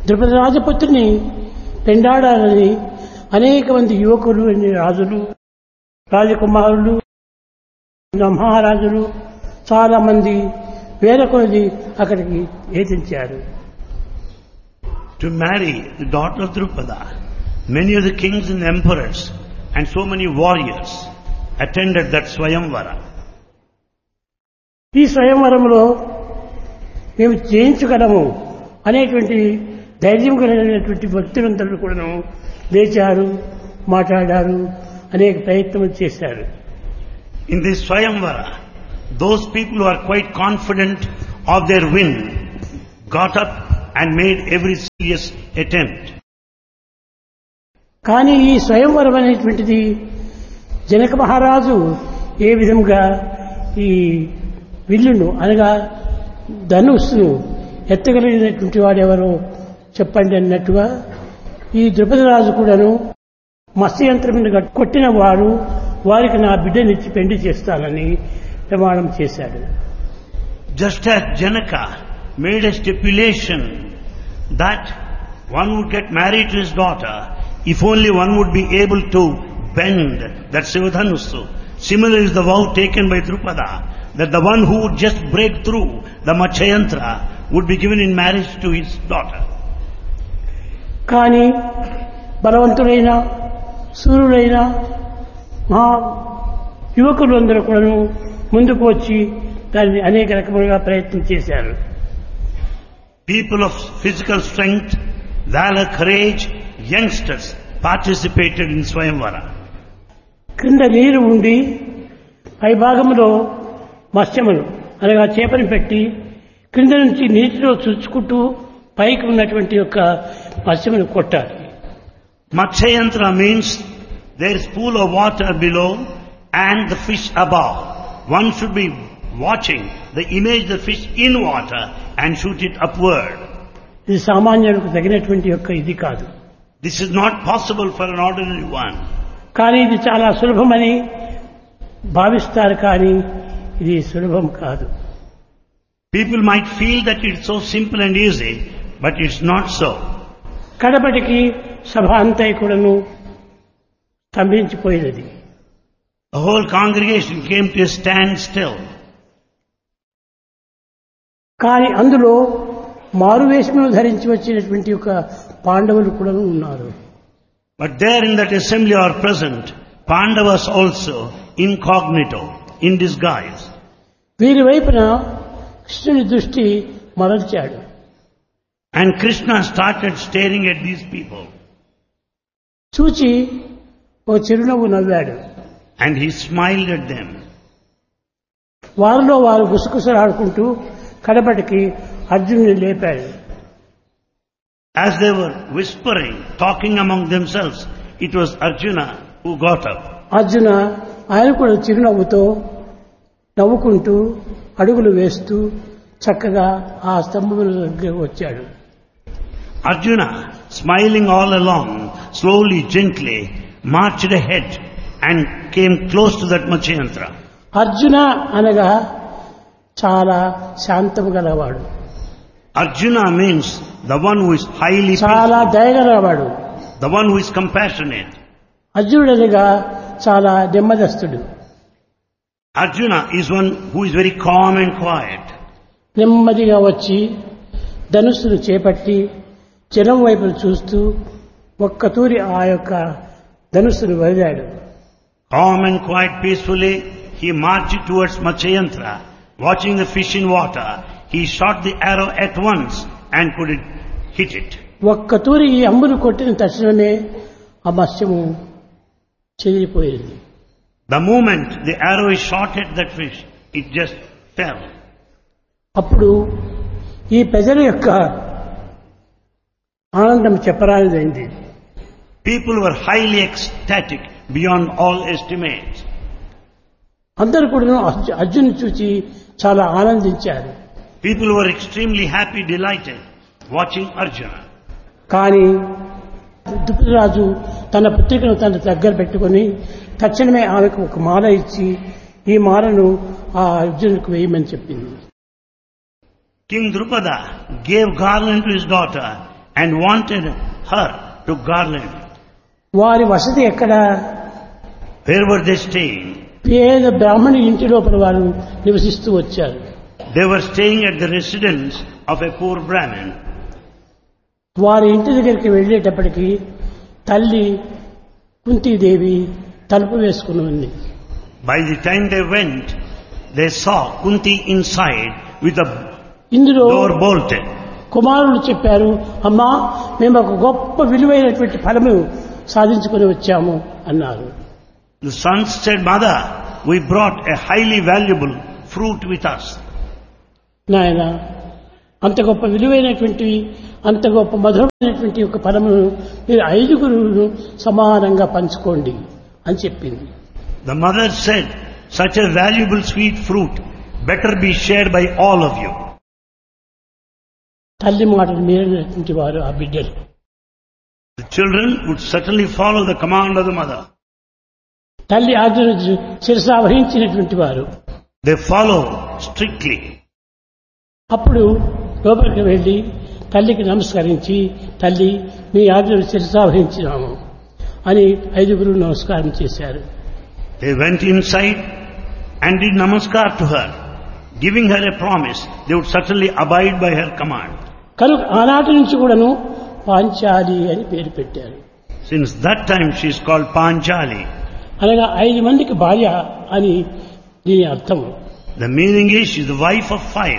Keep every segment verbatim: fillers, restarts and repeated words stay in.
ద్రుపద రాజపుత్రిని పెండాడాలని అనేక మంది యువకులు రాజులు రాజకుమారులు మహారాజులు చాలా మంది వేల కొలది అక్కడికి ఏతించారు. To marry the daughter of Drupada, many of the kings and emperors and so many warriors attended that Swayamvara. ఈ స్వయంవరంలో మేము జయించగలము అనేటువంటి ధైర్యం కలిగినటువంటి భక్తులందరూ కూడా లేచారు, మాట్లాడారు, అనేక ప్రయత్నం చేశారు. In this Swayamvara, those people who are quite confident of their win got up and made every serious attempt. కానీ ఈ స్వయంవరం అనేటువంటిది జనక మహారాజు ఏ విధంగా ఈ విల్లును అనగా ధనుస్సును ఎత్తగలిగినటువంటి వాడెవరో చెప్పండి అన్నట్టుగా ఈ ద్రుపదరాజు కూడాను మత్స్యయంత్రం మీద కొట్టిన వారు వారికి నా బిడ్డనిచ్చి పెండి చేస్తానని ప్రమాణం చేశాడు. Just as Janaka made a stipulation that one would get married to his daughter if only one would be able to bend that Sivadhanusu. Similar is the vow taken by Drupada that the one who would just break through the Matsyayantra would be given in marriage to his daughter. కానీ బలవంతులైన సూర్యులైన మహా యువకులందరూ కూడా ముందుకు వచ్చి దాన్ని అనేక రకములుగా ప్రయత్నం చేశారు. People of physical strength, valor, courage, youngsters participated in Swayamvara. క్రింద నీరు ఉండి పై భాగంలో మత్స్యములు అనగా చేపని పెట్టి క్రింద నుంచి నీటిలో చుచ్చుకుంటూ పైకి ఉన్నటువంటి యొక్క మత్స్యమును కొట్టాలి. Matsyayantra means there is pool of water below and the fish above. One should be watching the image of the fish in water and shoot it upward. ఇది సామాన్యులకు తగినటువంటి యొక్క ఇది కాదు. This is not possible for an ordinary one. కానీ ఇది చాలా సులభమని భావిస్తారు, కానీ ఇది సులభం కాదు. People might feel that it's so simple and easy, but it's not so. కడపటికి సభ అంతా కూడాను స్తంభించిపోయినది. The whole congregation came to a standstill. కానీ అందులో మారువేషమును ధరించి వచ్చినటువంటి ఒక పాండవులు కూడా ఉన్నారు. But there in that assembly are present Pandavas also, incognito, in disguise. వీరి వైపున కృష్ణుని దృష్టి మరల్చాడు. And Krishna started staring at these people. చూచి ఓ చిరునవ్వు నవ్వాడు. And he smiled at them. వారిలో వారు గుసగుసలాడుకుంటూ కడపటికి అర్జునుని లేపాడు. As they were whispering, talking among themselves, it was Arjuna who got up. Arjuna ఆయన కూడా చిరునవ్వుతో నవ్వుకుంటూ అడుగులు వేస్తూ చక్కగా ఆ స్తంభముల దగ్గరకు వచ్చాడు. Arjuna, smiling all along, slowly, gently, marched ahead and came close to that Matsyayantra. Arjuna అనగా చాలా శాంతము గలవాడు. Arjuna means the one who is highly చాలా peaceful, దయగలవాడు. the one who is compassionate. అర్జునుడనగా చాలా నెమ్మదస్తుడు. Arjuna is one who is very calm and quiet. నెమ్మదిగా వచ్చి ధనుస్సును చేపట్టి జనం వైపు చూస్తూ ఒక్క తూరి ఆ యొక్క ధనుస్సును వదిలాడు. Calm and quiet peacefully, he marched towards Matsyayantra. Watching the fish in water, he shot the arrow at once and could hit it. ఒక్క తూరి ఈ అంబును కొట్టిన తక్షణమే ఆ మత్స్యము చెదిరిపోయింది. The moment the arrow is shot at that fish, it just fell. అప్పుడు ఈ ప్రజల యొక్క ఆనందం చెప్పరానిదైంది. People were highly ecstatic beyond all estimates. అందరూ కూడా అర్జును చూచి చాలా ఆనందించారు. People were extremely happy, delighted, watching Arjuna. కానీ ద్రుపదరాజు తన పుత్రికను తన దగ్గర పెట్టుకొని తక్షణమే ఆమెకు ఒక మాల ఇచ్చి ఈ మాలను ఆ అర్జునుడికి వేయమని చెప్పింది. King Drupada gave garland to his daughter and wanted her to garland. వారి వసతి ఎక్కడ? Where were they staying? పేద బ్రాహ్మణి ఇంటి లోపల వారు నివసిస్తూ వచ్చారు. They were staying at the residence of a poor Brahmin. వారి ఇంటి దగ్గరికి వెళ్ళేటప్పటికి తల్లి కుంతీదేవి తలుపు వేసుకుని ఉంది. By the time they went, they saw Kunti inside with the ఇందులో door bolted. కుమారుడు చెప్పారు, అమ్మా మేము ఒక గొప్ప విలువైనటువంటి ఫలము సాధించుకుని వచ్చాము అన్నారు. The sons said, Mother, we brought a highly valuable fruit with us. నాయన, అంత గొప్ప విలువైనటువంటి అంత గొప్ప మధురమైనటువంటి ఒక ఫలమును మీరు ఐదుగురు సమానంగా పంచుకోండి అని చెప్పింది. The mother said, such a valuable sweet fruit better be shared by all of you. తల్లి మాటలు మీరినటువంటి వారు ఆ బిడ్డలు. The children would certainly follow the command of the mother. తల్లి ఆజ్ఞను శిరసా వహించినటువంటి వారు. They follow strictly. అప్పుడు లోపలికి వెళ్లి తల్లికి నమస్కరించి, తల్లి మీ ఆజ్ఞను శిరసా వహించినాము అని ఐదుగురు నమస్కారం చేశారు. They went inside and did namaskar to her, giving her a promise they would certainly abide by her command. కనుక ఆనాటి నుంచి కూడాను పాంచాలి అని పేరు పెట్టారు. Since that time she is called Panchali. అనగా ఐదు మందికి భార్య అని దీని అర్థం. The meaning is she is the wife of five.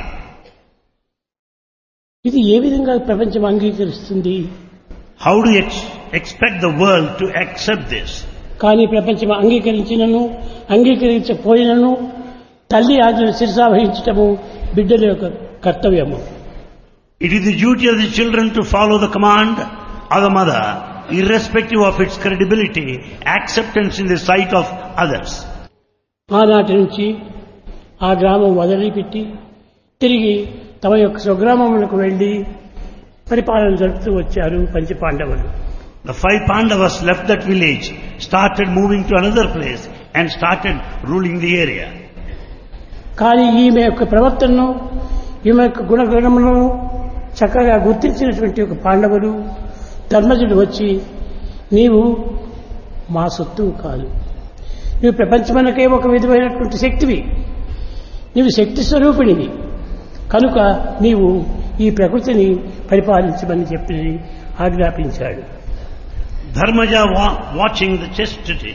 ఇది ఏ విధంగా ప్రపంచం అంగీకరిస్తుంది? How do you ex- expect the world to accept this? కానీ ప్రపంచం అంగీకరించినను అంగీకరించకపోయినను తల్లి ఆజ్ఞను శిరసా వహించటము బిడ్డల యొక్క కర్తవ్యము. It is the duty of the children to follow the command of the mother, irrespective of its credibility, acceptance in the sight of others. ఆనాటి నుంచి ఆ గ్రామం వదిలిపెట్టి తిరిగి తమ యొక్క స్వగ్రామములకు వెళ్లి పరిపాలన జరుపుతూ వచ్చారు పంచపాండవులు. The five Pandavas left that village, started moving to another place and started ruling the area. కానీ ఈమె యొక్క ప్రవర్తనను ఈమె యొక్క గుణగణములను చక్కగా గుర్తించినటువంటి ఒక పాండవులు ధర్మజుడు వచ్చి, నీవు మా సొత్తువు కాదు, నీవు ప్రపంచమనకే ఒక విధమైనటువంటి శక్తివి, నీవు శక్తి స్వరూపిణివి, కనుక నీవు ఈ ప్రకృతిని పరిపాలించమని చెప్పి ఆజ్ఞాపించాడు. Dharmaja wa- watching the chastity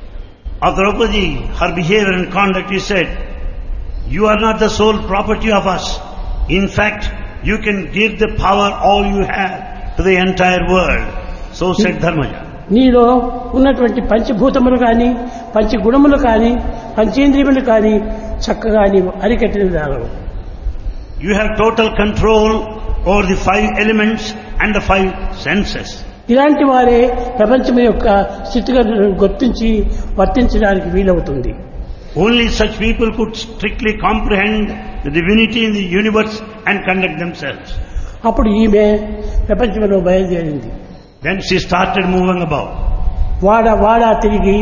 of Draupadi, her behavior and conduct, he said, you are not the sole property of us. In fact, you can give the power all you have to the entire world. So said Dharmaja. నీలో ఉన్నటువంటి పంచభూతములు కానీ పంచగుణములు కానీ పంచేంద్రియములు కానీ చక్కగా నీవు అరికట్టిన దానవు. You have total control over the five elements and the five senses. ఇలాంటి వారే ప్రపంచం యొక్క స్థితిగతులను గుర్తించి వర్తించడానికి వీలవుతుంది. Only such people could strictly comprehend the divinity in the universe and conduct themselves. అప్పుడు ఈమె ప్రపంచంలో బయలుదేరింది. Then she started moving about. వాడ వాడ తిరిగి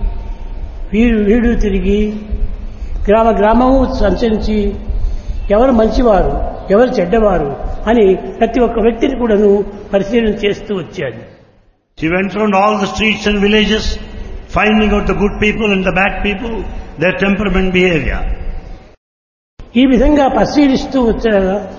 వీడు వీడు తిరిగి గ్రామ గ్రామము సంచరించి ఎవరు మంచివారు ఎవరు చెడ్డవారు అని ప్రతి ఒక్క వ్యక్తిని కూడాను పరిశీలన చేస్తూ వచ్చాడు. She went around all the streets and villages, finding out the good people and the bad people, their temperament, behavior. ఈ విధంగా పరిశీలిస్తూ వచ్చిన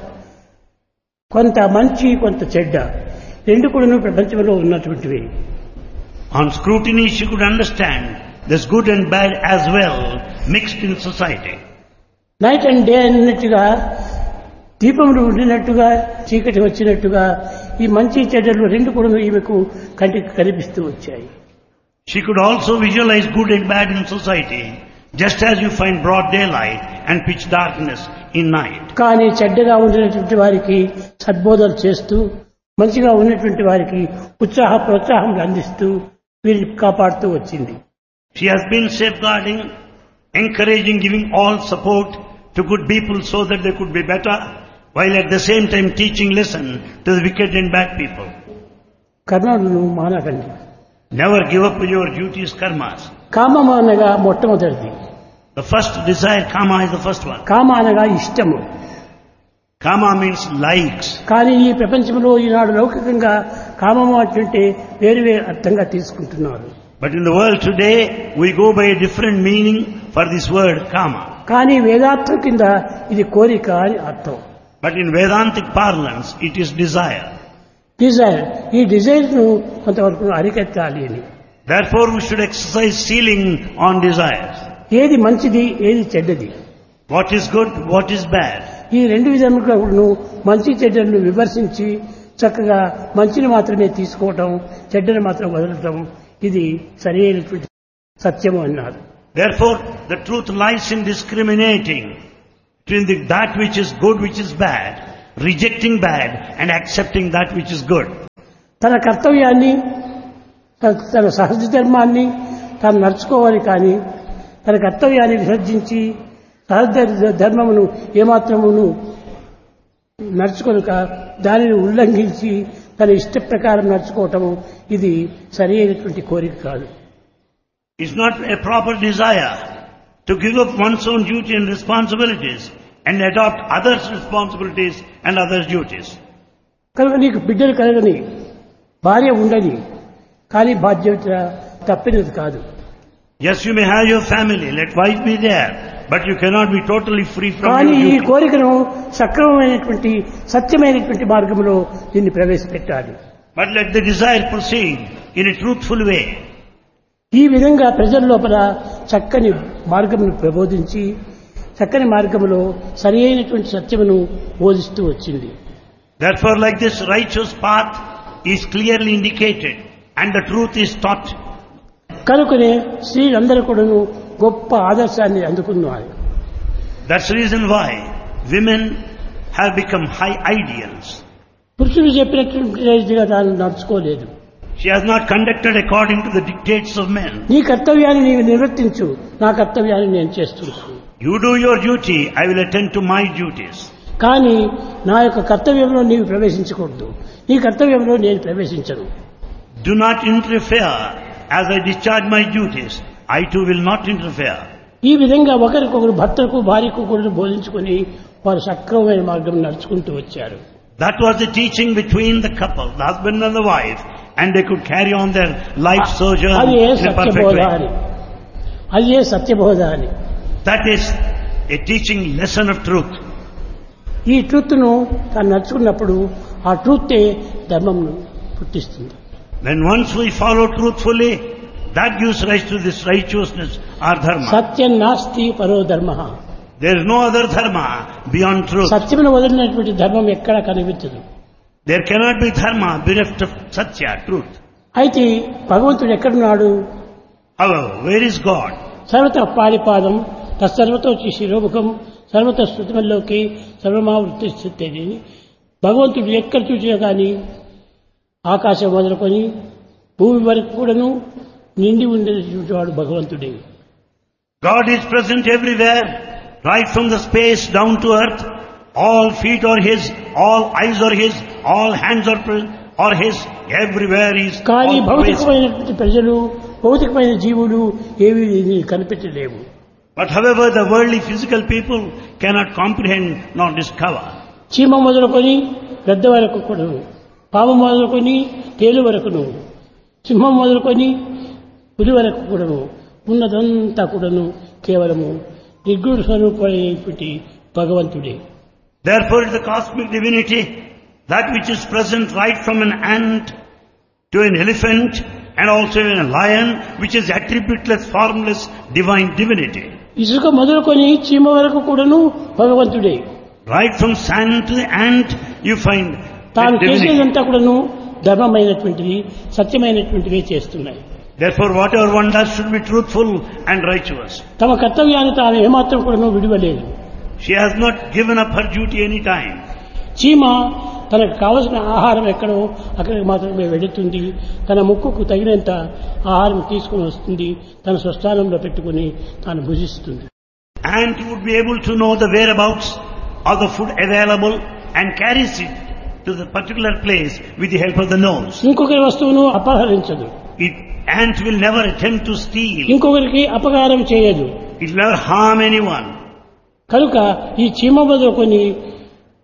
కొంత మంచి కొంత చెడ్డ రెండు కూడాను ప్రపంచంలో ఉన్నటువంటివి. On scrutiny she could understand there's good and bad as well mixed in society. Night and day అన్నట్టుగా దీపములు ఉండినట్టుగా చీకటి వచ్చినట్టుగా ఈ మంచి చెడ్డలు రెండు కూడా ఈమెకు కంటికి కనిపిస్తూ వచ్చాయి. She could also visualize good and bad in society, just as you find broad daylight and pitch darkness in night. కానీ చెడ్డగా ఉండినటువంటి వారికి సద్బోధలు చేస్తూ మంచిగా ఉన్నటువంటి వారికి ఉత్సాహ ప్రోత్సాహం అందిస్తూ వీరిని కాపాడుతూ వచ్చింది. She has been safeguarding, encouraging, giving all support to good people so that they could be better, while at the same time teaching lesson to the wicked and bad people. కర్మను మానకండి. Never give up your duties, karmas. కామము అనగా మొట్టమొదటిది. The first desire, kama, is the first one. కామ అనగా ఇష్టము. Kama means likes. కానీ ఈ ప్రపంచంలో ఈనాడు లౌకికంగా కామము అంటే వేరు వేరు అర్థంగా తీసుకుంటున్నారు. But in the world today, we go by a different meaning for this word kama. కానీ వేదార్థం కింద ఇది కోరిక అని అర్థం. But in Vedantic parlance, it is desire. Dzire, ఈ డిజైర్ ను కొంతవరకు అరికట్టాలి అని. Therefore, we should exercise ceiling on desires. ఏది మంచిది, ఏది చెడ్డది, What is good, what is bad. ఈ రెండు విధములను మంచి చెడ్డలను విమర్శించి చక్కగా మంచిని మాత్రమే తీసుకోవటం, చెడ్డను మాత్రం వదలటం, ఇది సరైనటువంటి సత్యము అన్నారు. Therefore, the truth lies in discriminating between the, that which is good, which is bad, rejecting bad and accepting that which is good. తన కర్తవ్యాన్ని, తన సహజ ధర్మాన్ని తాను నడుచుకోవాలి. కానీ తన కర్తవ్యాన్ని విసర్జించి సహజ ధర్మమును ఏమాత్రమును నడుచుకొనక దానిని ఉల్లంఘించి తన ఇష్ట ప్రకారం నడుచుకోవటము, ఇది సరి అయినటువంటి కోరిక కాదు. It's not a proper desire to give up one's own duty and responsibilities and adopt others' responsibilities and others' duties. కనుక నీకు బిడ్డలు కలగని, భార్య ఉండని, కానీ బాధ్యత తప్పినది కాదు. Yes, you may have your family, let wife be there, but you cannot be totally free from కానీ your ఈ duty. కోరికను సక్రమమైనటువంటి సత్యమైనటువంటి మార్గంలో దీన్ని ప్రవేశపెట్టాలి. But let the desire proceed in a truthful way. ఈ విధంగా ప్రజల లోపల చక్కని మార్గమును ప్రబోధించి చక్కని మార్గములో సరి అయినటువంటి సత్యమును బోధిస్తూ వచ్చింది. Therefore, like this righteous path is clearly indicated and the truth is taught. కనుకనే స్త్రీలందరూ కూడాను గొప్ప ఆదర్శాన్ని అందుకున్నారు. That's the reason why women have become high ideals. పురుషులు చెప్పినటువంటి రీతిగా తాను నడుచుకోలేదు. She has not conducted according to the dictates of men. నీ కర్తవ్యాన్ని నీవు నిర్వర్తించు, నా కర్తవ్యాన్ని నేను చేస్తున్నాను. You do your duty, I will attend to my duties. కానీ నా యొక్క కర్తవ్యంలో నీవు ప్రవేశించకూడదు, నీ కర్తవ్యంలో నేను ప్రవేశించను. Do not interfere as I discharge my duties. I too will not interfere. ఈ విధంగా ఒకరికొకరు భర్తకు భార్యకు కూడా బోధించుకొని వారు సక్రమమైన మార్గం నడుచుకుంటూ వచ్చారు. That was the teaching between the couple, the husband and the wife, and they could carry on their life sojourn అది ఏ in a perfect సత్యబోధ way. అని, అది ఏ సత్యబోధ అని. That is a teaching lesson of truth. ఈ ట్రూత్ను తాను నడుచుకున్నప్పుడు ఆ ట్రూతే ధర్మంను పుట్టిస్తుంది. When once we follow truthfully, that gives rise to this righteousness or dharma. సత్యం నాస్తి పరో ధర్మ. There is no other dharma beyond truth. సత్యమును వదిలినటువంటి ధర్మం ఎక్కడా కనిపించదు. There cannot be dharma bereft of satya, truth. అయితే భగవంతుడు ఎక్కడున్నాడు? However, where is God? సర్వత పాడిపాదం తత్సర్వతో శిరోముఖం సర్వత శృతిమల్లోకి సర్వమావృత్తి స్థితి. భగవంతుడు ఎక్కడ చూసినా కానీ ఆకాశం మొదలుకొని భూమి వరకు కూడాను నిండి ఉండేటువంటి వాడు భగవంతుడే. God is present everywhere, right from the space down to earth. All feet are His, all eyes are His, all hands are, pre- are His, everywhere He is. కానీ always. భౌతికమైనటువంటి ప్రజలు, భౌతికమైన జీవులు ఏవి కనిపెట్టలేవు. But however, the worldly physical people cannot comprehend nor discover. చీమ మొదలుకొని గద్ద వరకు కూడాను, పాము మొదలుకొని తేలు వరకును, సింహం మొదలుకొని పులి వరకు కూడాను ఉన్నదంతా కూడాను కేవలము నిర్గుణ స్వరూపమైనటువంటి భగవంతుడే. Therefore, the cosmic divinity, that which is present right from an ant to an elephant and also in a lion, which is attributeless, formless, divine divinity. ఇసుక మొదలుకొని చీమ వరకు కూడాను భగవంతుడే. Right from sand to the ant, you find తాను that divinity. చేసేదంతా కూడాను ధర్మమైనటువంటివి, సత్యమైనటువంటివే చేస్తున్నాయి. Therefore, whatever one does should be truthful and righteous. తమ కర్తవ్యాన్ని తాను ఏమాత్రం కూడాను విడువలేదు. She has not given up her duty any time. చీమ తనకు కావలసిన ఆహారం ఎక్కడో అక్కడికి మాత్రమే వెళుతుంది. తన ముక్కుకు తగినంత ఆహారం తీసుకుని వస్తుంది, తన స్వస్థానంలో పెట్టుకుని తాను భుజిస్తుంది. Ant would be able to know the whereabouts of the food available and carries it to the particular place with the help of the nose. ఇంకొకరి వస్తువును అపహరించదు, It, ant will never attempt to steal. ఇంకొకరికి అపకారం చేయదు. It will never harm anyone. కనుక ఈ చీమ మొదలుకొని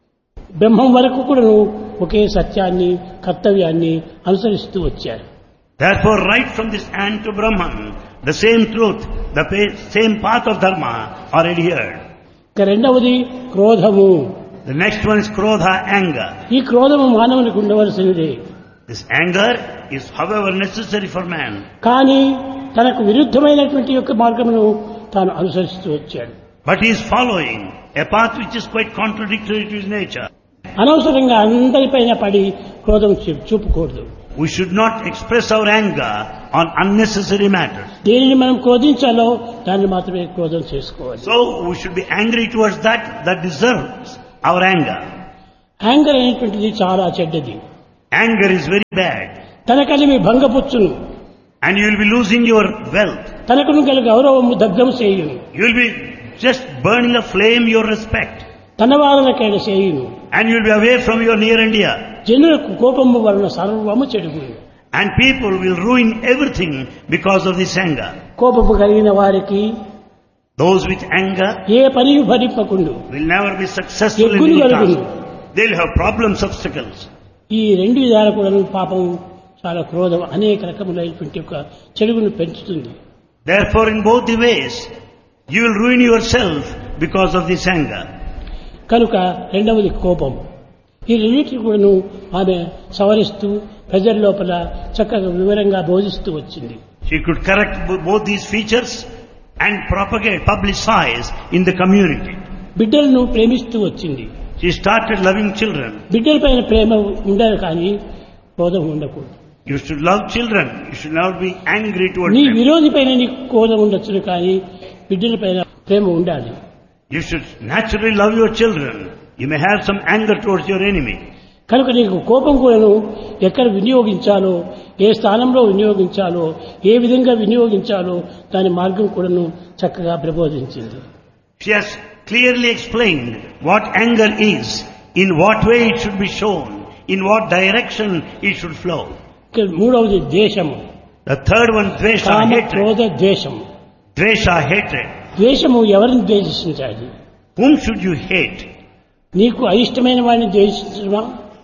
బ్రహ్మం వరకు కూడా ఒకే సత్యాన్ని కర్తవ్యాన్ని అనుసరిస్తూ వచ్చారు. Therefore, right from this ant to Brahman, the same truth, the pa- same path of dharma are adhered. ఇక రెండవది క్రోధము. The next one is krodha, anger. ఈ క్రోధము మానవునికి ఉండవలసినదే. This anger is, however, necessary for man. కానీ తనకు విరుద్ధమైనటువంటి యొక్క మార్గమును తాను అనుసరిస్తూ వచ్చాడు. But he is following a path which is quite contradictory to his nature. అనవసరంగా అందరిపైన పడి క్రోధం చూ- చూపకూడదు. We should not express our anger on unnecessary matters. దేనిని మనం క్రోధించాలో దాన్ని మాత్రమే క్రోధం చేసుకోవాలి. So we should be angry towards that that deserves our anger. Anger అనేటువంటిది చాలా చెడ్డది. Anger is very bad. తనకని me భంగపుచ్చును, And you will be losing your wealth. తనకును గల గౌరవము దగ్ధము చేయును, You will be just burning a flame your respect. తన వారలకైన చేయును. And you will be away from your near and dear. జనులకు కోపము వలన సర్వము చెడుగును. And people will ruin everything because of this anger. కోపము కలిగిన వారికి Those with anger ఏ పని భరింపకుండు. will never be successful in ఎగ్గులు any కలుగును. task. They will have problems, obstacles. ఈ రెండు విధాలు కూడా పాపం చాలా క్రోధం అనేక రకములైనటువంటి ఒక చెడుగును పెంచుతుంది. Therefore, in both the ways, you will ruin yourself because of this anger. కనుక రెండవది కోపం. ఈ రెండింటిని కూడాను ఆమె సవరిస్తూ ప్రజల లోపల చక్కగా వివరంగా బోధిస్తూ వచ్చింది. She could correct bo- both these features and propagate, publicize in the community. బిడ్డలను ప్రేమిస్తూ వచ్చింది. She started loving children. బిడ్డల పైన ప్రేమ ఉండాలి కానీ క్రోధం ఉండకూడదు. You should love children. You should not be angry towards నీ them. విరోధి పైన నీకు క్రోధం ఉండొచ్చును కానీ బిడ్డల పైన ప్రేమ ఉండాలి. You should naturally love your children. You may have some anger towards your enemy. కనుక నీకు కోపం కూడాను ఎక్కడ వినియోగించాలో, ఏ స్థానంలో వినియోగించాలో, ఏ విధంగా వినియోగించాలో దాని మార్గం కూడాను చక్కగా ప్రబోధించింది. She has clearly explained what anger is, in what way it should be shown, in what direction it should flow. ఇక మూడవది ద్వేషము. The third one, dvesha, comma hatred. క్రోధ ద్వేషము. Dvesha, hatred. ద్వేషము ఎవరిని ద్వేషించాలి? Whom should you hate? నీకు అయిష్టమైన వాడిని ద్వేషించడమా,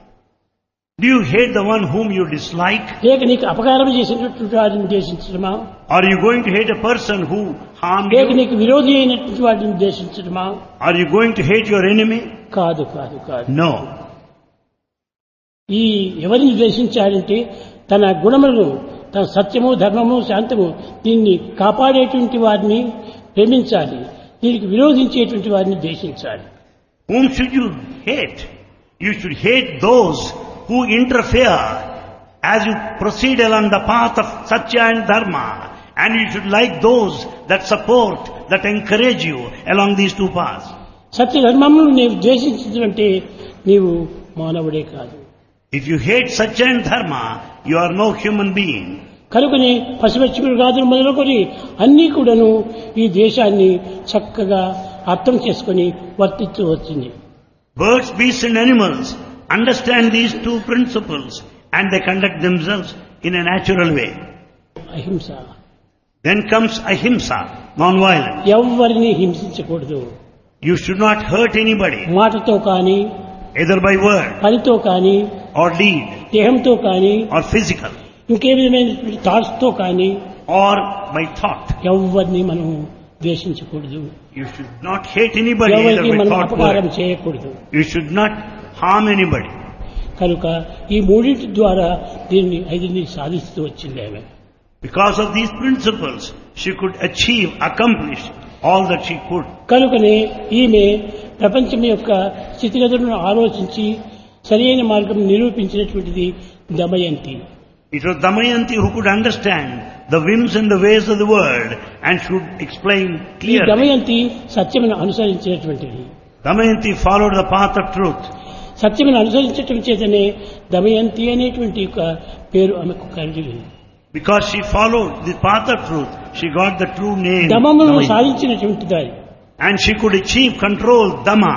Do you hate the one whom you dislike? లేక నీకు అపకారం చేసినటువంటి వాడిని ద్వేషించడమా, Are you going to hate a person who harmed లేక you? నీకు విరోధి అయినటువంటి వాడిని ద్వేషించడమా? Are you going to hate your enemy? కాదు కాదు కాదు. No. ఈ ఎవరిని ద్వేషించాలంటే తన గుణములను, తన సత్యము ధర్మము శాంతము దీన్ని కాపాడేటువంటి వారిని ప్రేమించాలి, దీనికి విరోధించేటువంటి వారిని ద్వేషించాలి. Whom should you hate? You should hate those who interfere as you proceed along the path of Satya and Dharma. And you should like those that support, that encourage you along these two paths. సత్య ధర్మమును నీవు ద్వేషించినట్టే నీవు మానవుడే కాదు. If you hate Satya and Dharma, you are no human being. కనుకని పశుపక్షి మృగాదులు మొదలుకొని అన్నీ కూడాను ఈ దేశాన్ని చక్కగా అర్థం చేసుకొని వర్తిస్తూ వచ్చింది. Birds, beasts and animals understand these two principles and they conduct themselves in a natural way. అహింస. Then comes ahimsa, non-violence. ఎవరిని హింసించకూడదు. You should not hurt anybody, మాటతో కానీ, either by word పనితో కానీ, or deed దేహంతో కానీ, or physical ఇంకే విధమైనటువంటి థాట్స్ తో కానీ or by thought. ఎవరిని మనం ద్వేషించకూడదు. You should not hate anybody either ఎవరికి by మనం thought అపకారం word. చేయకూడదు. You should not harm anybody. కనుక ఈ మూడింటి ద్వారా దీన్ని ఐదుని సాధిస్తూ వచ్చింది ఆమె. Because of these principles, she could achieve, accomplish all that she could. కనుకనే ఈమె ప్రపంచం యొక్క స్థితిగతులను ఆలోచించి సరైన మార్గం నిరూపించినటువంటిది Damayanti. It was Damayanti who could understand the whims and the ways of the world and should explain ఈ clearly. దమయంతి సత్యమును అనుసరించినటువంటిది. Damayanti followed the path of truth. సత్యమును అనుసరించటం చేతనే దమయంతి అనేటువంటి ఒక పేరు ఆమెకు కలిగింది. Because she followed the path of truth, she got the true name. దమమును Damayanti. సాధించినటువంటి దారి. And she could achieve control, Dhamma.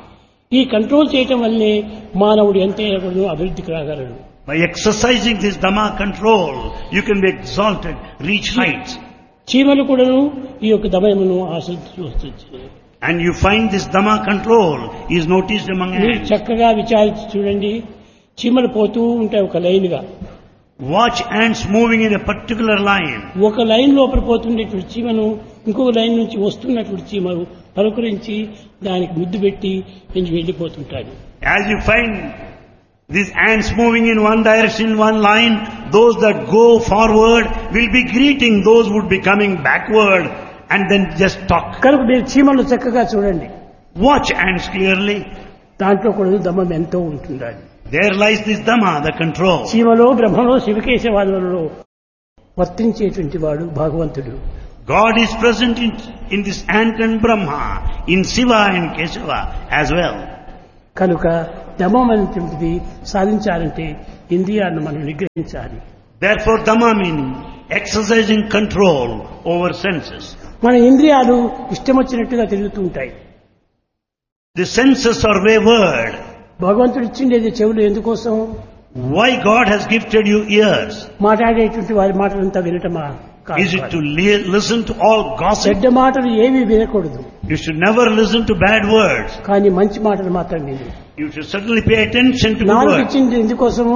ఈ కంట్రోల్ చేయటం వల్లే మానవుడు ఎంతైనా కూడా అభివృద్ధికి రాగలడు. By exercising this Dhamma control, you can be exalted, reach heights. చీమలు కూడాను ఈ యొక్క దమయమును ఆశ్రయించి వస్తుంది. And you find this Dhamma control is noticed among మీరు ants. చక్కగా విచారించి చూడండి, చీమలు పోతూ ఉంటాయి ఒక లైన్గా. Watch ants moving in a particular line. ఒక లైన్ లోపల పోతుండేటువంటి చీమను ఇంకొక లైన్ నుంచి వస్తున్నటువంటి చీమలు పలుకరించి దానికి ముద్దు పెట్టి పెంచి వెళ్ళిపోతుంటాడు. As you find these ants moving in one direction, one line, those that go forward will be greeting those who would be coming backward and then just talk. కనుక మీరు చీమలు చక్కగా చూడండి, Watch ants clearly. దాంట్లో కూడా దమ్మం ఎంతో ఉంటుండాలి. There lies this Dhamma, the control. చీమలో బ్రహ్మలో శివకేశవాదులలో వర్తించేటువంటి వాడు భగవంతుడు. God is present in, in this ant and Brahma, in Shiva and Kesava as well. కనుక దమం అనేటువంటిది సాధించాలంటే ఇంద్రియాలను మనం నిగ్రహించాలి. Therefore Dhamma meaning exercising control over senses. మన ఇంద్రియాలు ఇష్టం వచ్చినట్టుగా తిరుగుతూ ఉంటాయి. The senses are wayward. భగవంతుడు ఇచ్చిండేది చెవులు ఎందుకోసం? Why God has gifted you ears? మాట్లాడేటువంటి వారి మాటలంతా వినటమా? Is it to li- listen to all gossip? చెడ్డ మాటలు ఏమీ వినకూడదు, You should never listen to bad words. కానీ మంచి మాటలు మాత్రం విను. You should certainly pay attention to good నాలుక words. ఇచ్చింది ఎందుకోసము?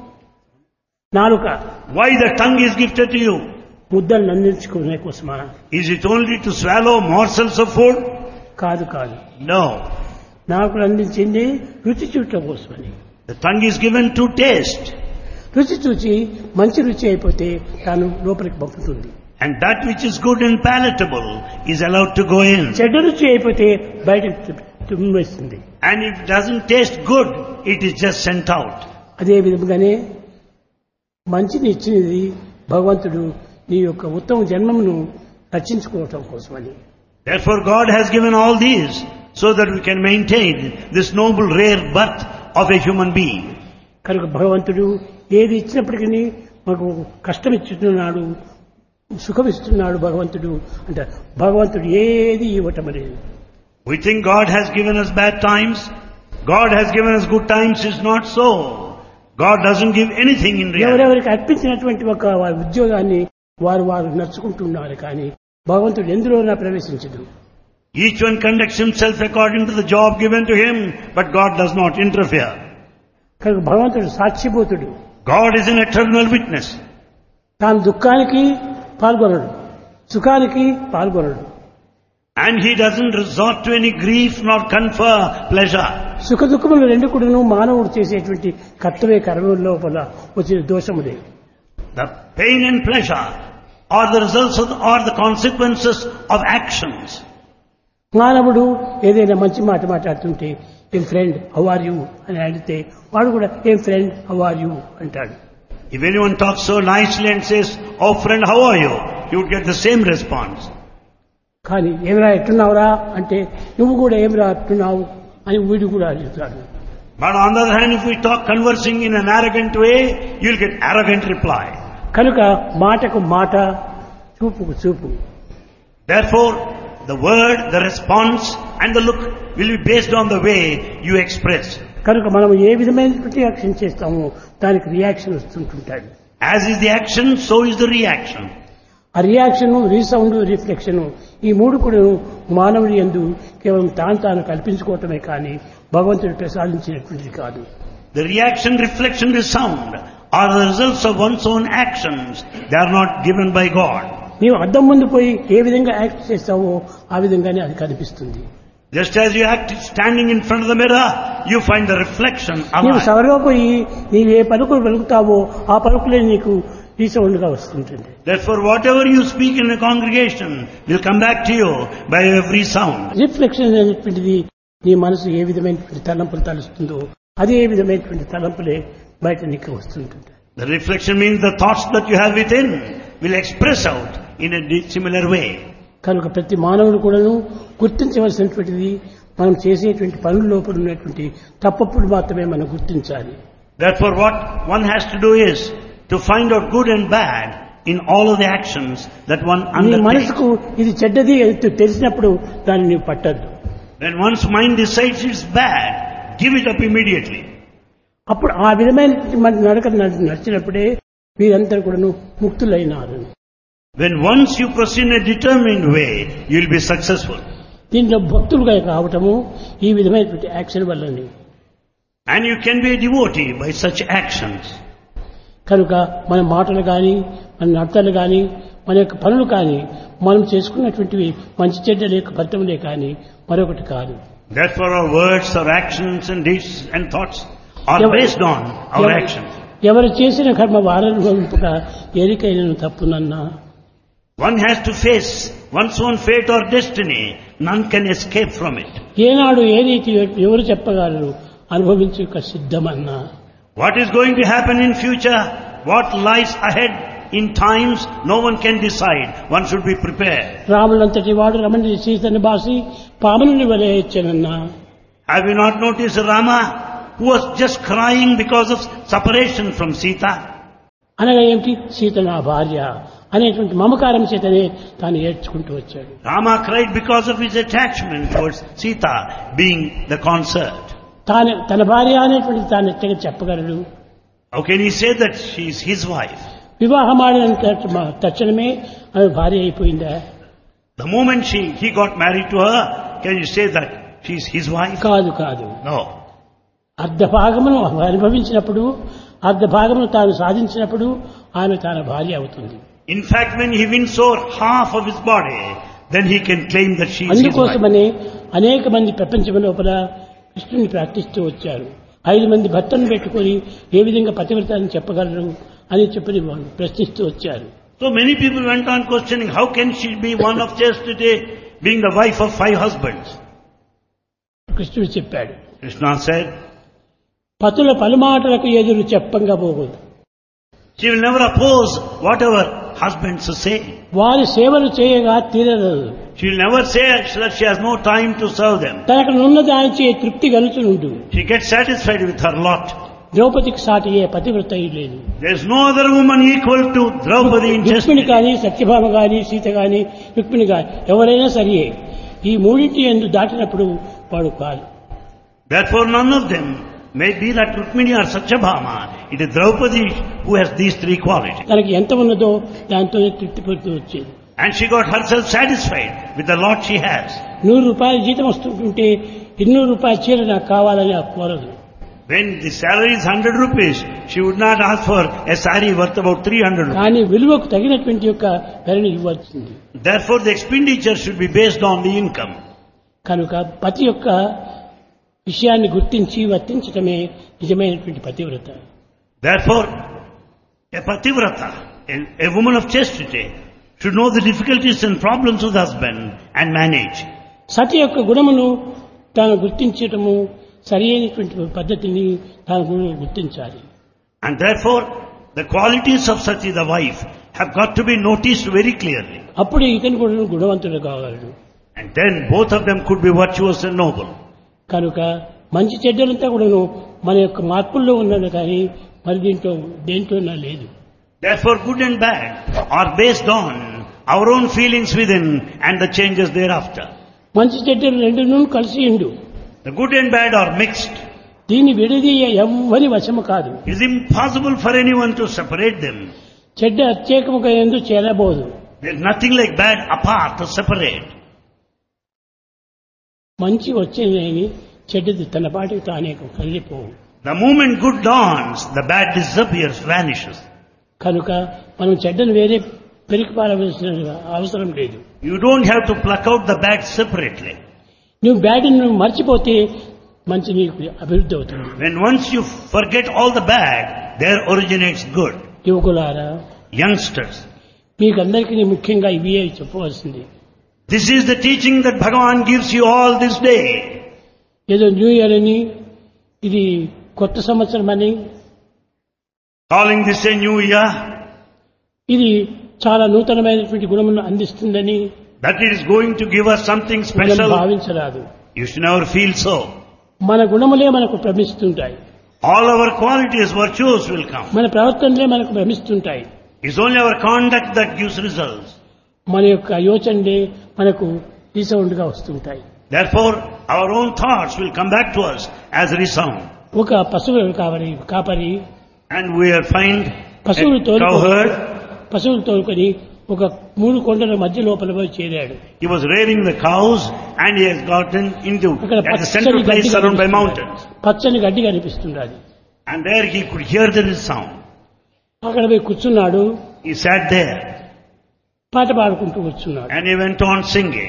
నాలుక Why the tongue is gifted to you? ముద్దలు నందించుకునే కోసమా? Is it only to swallow morsels of food? కాదు కాదు, No. నాకు అందించింది రుచి చూడటం కోసమని. The tongue is given to taste. రుచి చూచి మంచి రుచి అయిపోతే తాను లోపలికి పంపుతుంది. And that which is good and palatable is allowed to go in. చెడ్డ రుచి అయిపోతే బయటకు తుమ్మివేస్తుంది. And if it doesn't taste good, it is just sent out. అదే విధంగానే మంచిని ఇచ్చినది భగవంతుడు నీ యొక్క ఉత్తమ జన్మమును రక్షించుకోవటం కోసమని. Therefore God has given all these so that we can maintain this noble rare birth of a human being. కనుక భగవంతుడు ఏది ఇచ్చినప్పటికీ మాకు కష్టం ఇస్తున్నాడు, సుఖం ఇస్తున్నాడు భగవంతుడు అంటే భగవంతుడు ఏది ఇవ్వటం అనేది. We think God has given us bad times. God has given us good times. It's not so. God doesn't give anything in reality. ఎవరెవరికి అర్పించినటువంటి ఒక వారి ఉద్యోగాన్ని వారు వారు నడుచుకుంటున్నారు, కానీ భగవంతుడు ఎందులోనా ప్రవేశించదు. Each one conducts himself according to the job given to him, but God does not interfere. కనుక భగవంతుడు సాక్షిభూతుడు. God is an eternal witness. తాను దుఃఖానికి పాల్గొనడు, సుఖానికి పాల్గొనడు. And he doesn't resort to any grief nor confer pleasure. సుఖ దుఃఖములు రెండు కూడాను మానవుడు చేసేటువంటి కర్తవ్య కర్మల లోపల వచ్చిన దోషములే. The pain and pleasure are the results of the, are the consequences of actions. మానవుడు ఏదైనా మంచి మాట మాట్లాడుతుంటే ఏం ఫ్రెండ్ హౌ ఆర్ యూ అని అడిగితే వాడు కూడా ఏం ఫ్రెండ్ హౌ ఆర్ యూ అంటాడు. If anyone talks so nicely and says, "Oh friend, how are you?" you would get the same response. కానీ ఏమిరా ఎట్టున్నావురా అంటే నువ్వు కూడా ఏమిరా ఎట్టున్నావు అని వీడు కూడా అడుగుతాడు. But on the other hand, if we talk conversing in an arrogant way, you'll get arrogant reply. కనుక మాటకు మాట, చూపుకు చూపు. Therefore, the word, the response and the look will be based on the way you express. కనుక మనం ఏ విధమైనటువంటి action చేస్తామో దానికి reaction వస్తుంటుంటాడు. As is the action, so is the reaction. ఆ రియాక్షన్, రీసౌండ్, రిఫ్లెక్షన్ ఈ మూడు కూడా మానవుడి యందు కేవలం తాను తాను కల్పించుకోవటమే కానీ భగవంతుడు ప్రసాదించినటువంటిది కాదు. The reaction, reflection, resound are the results of one's own actions. They are not given by God. నీవు అద్దం ముందు పోయి ఏ విధంగా యాక్ట్ చేస్తావో ఆ విధంగానే అది కనిపిస్తుంది. Just as you act standing in front of the mirror, you find the reflection నీవు alive. సభలో పోయి నీవు ఏ పలుకులు పలుకుతావో ఆ పలుకులే నీకు రీసౌండ్ గా వస్తుంటుంది. Therefore, whatever you speak in a congregation will come back to you by every sound. Reflection అనేటువంటిది నీ మనసు ఏ విధమైనటువంటి తలంపులు తలుస్తుందో అదే విధమైనటువంటి తలంపులే బయట నీకు వస్తుంటుంది. The reflection means the thoughts that you have within will express out in a di- similar way. కనుక ప్రతి మానవుడు కూడాను గుర్తించవలసినటువంటిది మనం చేసేటువంటి పనుల లోపల ఉన్నటువంటి తప్పప్పుడు మాత్రమే మనం గుర్తించాలి. Therefore, what one has to do is to find out good and bad in all of the actions that one నీ undertakes. మనసుకు ఇది చెడ్డది అని తెలిసినప్పుడు దాన్ని నీవు పట్టద్దు. When one's mind decides it's bad, give it up immediately. అప్పుడు ఆ విధమైనటువంటి మన నడక నడ- నడిచినప్పుడే వీరందరూ కూడాను ముక్తులైనారు. When once you proceed in a determined way, you'll be successful. దీంట్లో భక్తులుగా కావటము ఈ విధమైనటువంటి యాక్షన్ వల్లనే. And you can be a devotee by such actions. కనుక మన మాటలు కానీ మన నడతలు కానీ మన యొక్క పనులు కానీ మనం చేసుకున్నటువంటివి మంచి చెడ్డల యొక్క ఫలితములే కానీ మరొకటి కాదు. Therefore our words, our actions and deeds and thoughts are based on our actions. ఎవరు చేసిన కర్మ వారనుభవింపక ఏరికైనను తప్పునన్నా. One has to face one's own fate or destiny. None can escape from it. ఏనాడు ఏ రీతి ఎవరు చెప్పగలరు అనుభవించుక సిద్ధమన్నా. What is going to happen in future, what lies ahead in times, no one can decide. One should be prepared. రాములంతటి వాడు రమణి సీతని బాసి పాముని వలె ఇచ్చెనన్నా. Have you not noticed Rama, who was just crying because of separation from Sita? అనగా ఏమిటి? సీత నా భార్య అనేటువంటి మమకారం చేతనే తాను ఏడ్చుకుంటూ వచ్చాడు. Rama cried because of his attachment towards Sita being the consort. తాను తన భార్య అనేటువంటి తాను ఎట్టగా చెప్పగలడు? How can he say that she is his wife? వివాహమాడిన తక్షణమే ఆమె భార్య అయిపోయిందా? The moment she he got married to her, can you say that she is his wife? కాదు కాదు. No. అర్ధ భాగమును అనుభవించినప్పుడు అర్ధ భాగమును తాను సాధించినప్పుడు ఆమె తన భార్య అవుతుంది. In fact, when he wins over half of his body, then he can claim that she is his wife. అందుకోసమనే అనేక మంది ప్రపంచం లోపల కృష్ణుని ప్రార్థిస్తూ వచ్చారు. ఐదు మంది భర్తను పెట్టుకొని ఏ విధంగా పతివ్రతాన్ని చెప్పగలరు అని చెప్పి వాళ్ళు ప్రశ్నిస్తూ వచ్చారు. So many people went on questioning, how can she be one of chastity, being the wife of five husbands? కృష్ణుడు చెప్పాడు. Krishna said, పతుల పలుమాటలకు ఎదురు చెప్పంగా పోకూడదు. she will never oppose whatever husbands say. వారి సేవలు చేయగా తీరదు. She will never say that she has no time to serve them. తనకు నున్న దానిచే తృప్తి కలుగుతుండు. She gets satisfied with her lot. ద్రౌపదికి సాటి ఏ పతివ్రత లేదు. There is no other woman equal to Draupadi in Rukmini chastity. కానీ సత్యభామ కానీ సీత కానీ రుక్మిణి కానీ ఎవరైనా సరియే ఈ మూడింటి ఎందు దాటినప్పుడు వాడు కాదు. Therefore none of them may be that Rukmini or Satyabhama. It is Draupadi who has these three qualities. తనకి ఎంత ఉన్నదో దాంతోనే తృప్తి పడుతూ వచ్చేది. And she got herself satisfied with the lot she has. నూరు రూపాయల జీతం వస్తుంటే ఇన్నూరు రూపాయల చీర నాకు కావాలని ఆ కోరదు. When the salary is one hundred rupees, she would not ask for a saree worth about three hundred rupees. కానీ విలువకు తగినటువంటి యొక్క ధరని ఇవ్వాల్సింది. Therefore the expenditure should be based on the income. కనుక పతి యొక్క విషయాన్ని గుర్తించి వర్తించటమే నిజమైనటువంటి పతివ్రత. Therefore a pativrata, a, a woman of chastity, should know the difficulties and problems of the husband and manage. సతి యొక్క గుణమును తాను గుర్తించటము సరి అయినటువంటి పద్ధతిని తాను గుర్తించాలి. And therefore the qualities of Sati, the wife, have got to be noticed very clearly. అప్పుడు ఇతను కూడా గుణవంతుడు కాగలడు. And then both of them could be virtuous and noble. కనుక మంచి చెడ్డలంతా కూడాను మన యొక్క మార్పుల్లో ఉన్నది కానీ మరి దీంట్లో దేంట్లోనా లేదు. Therefore good and bad are based on our own feelings within and the changes thereafter. మంచి చెడ్డలు రెండును కలిసి ఉండు. The good and bad are mixed. దీన్ని విడదీయ ఎవ్వరి వశము కాదు. It is impossible for anyone to separate them. చెడ్డ ప్రత్యేకముగా ఎందు చేరబోదు. There is nothing like bad apart to separate. మంచి వచ్చేది చెడ్డది తన పాటికి తానే కలిగిపోవు. The moment good dawns, the bad disappears, vanishes. కనుక మనం చెడ్డను వేరే పెరికి పారవలసిన అవసరం లేదు. You don't have to pluck out the bad separately. నువ్వు బ్యాడ్ నువ్వు మర్చిపోతే మంచి నీకు అభివృద్ధి అవుతుంది. When once you forget all the bad, there originates good. యువకులారా, Youngsters, మీకు అందరికీ ముఖ్యంగా ఇవి చెప్పవలసింది. this is the teaching that Bhagavan gives you all this day. ఏదో న్యూ ఇయర్ అని ఇది కొత్త సంవత్సరం అని Calling this a new year, ఇది చాలా నూతనమైనటువంటి గుణములను అందిస్తుందని that it is going to give us something మనం special. భావించరాదు. You should never feel so. మన గుణములే మనకు భ్రమిస్తుంటాయి. All our qualities, virtues will come. మన ప్రవర్తనలే మనకు భ్రమిస్తుంటాయి. It's only our conduct that gives results. మన యొక్క యోచనలే మనకు రీసౌండ్గా వస్తుంటాయి. Therefore, our own thoughts will come back to us as resound. ఒక పశువు కావరి కాపరి And we are find పశువులు a తోలుకొని cowherd. పశువులు తోలుకొని ఒక మూడు కొండల మధ్య లోపల పోయి చేరాడు. He was rearing the cows and he has gotten into అక్కడ at the central పచ్చని place గడ్డి surrounded by కనిపిస్తున్నది. mountains. పచ్చని గడ్డి కనిపిస్తున్నది. And there he could hear the sound. అక్కడ పోయి కూర్చున్నాడు. He sat there పాట పాడుకుంటూ కూర్చున్నాడు. and he went on singing.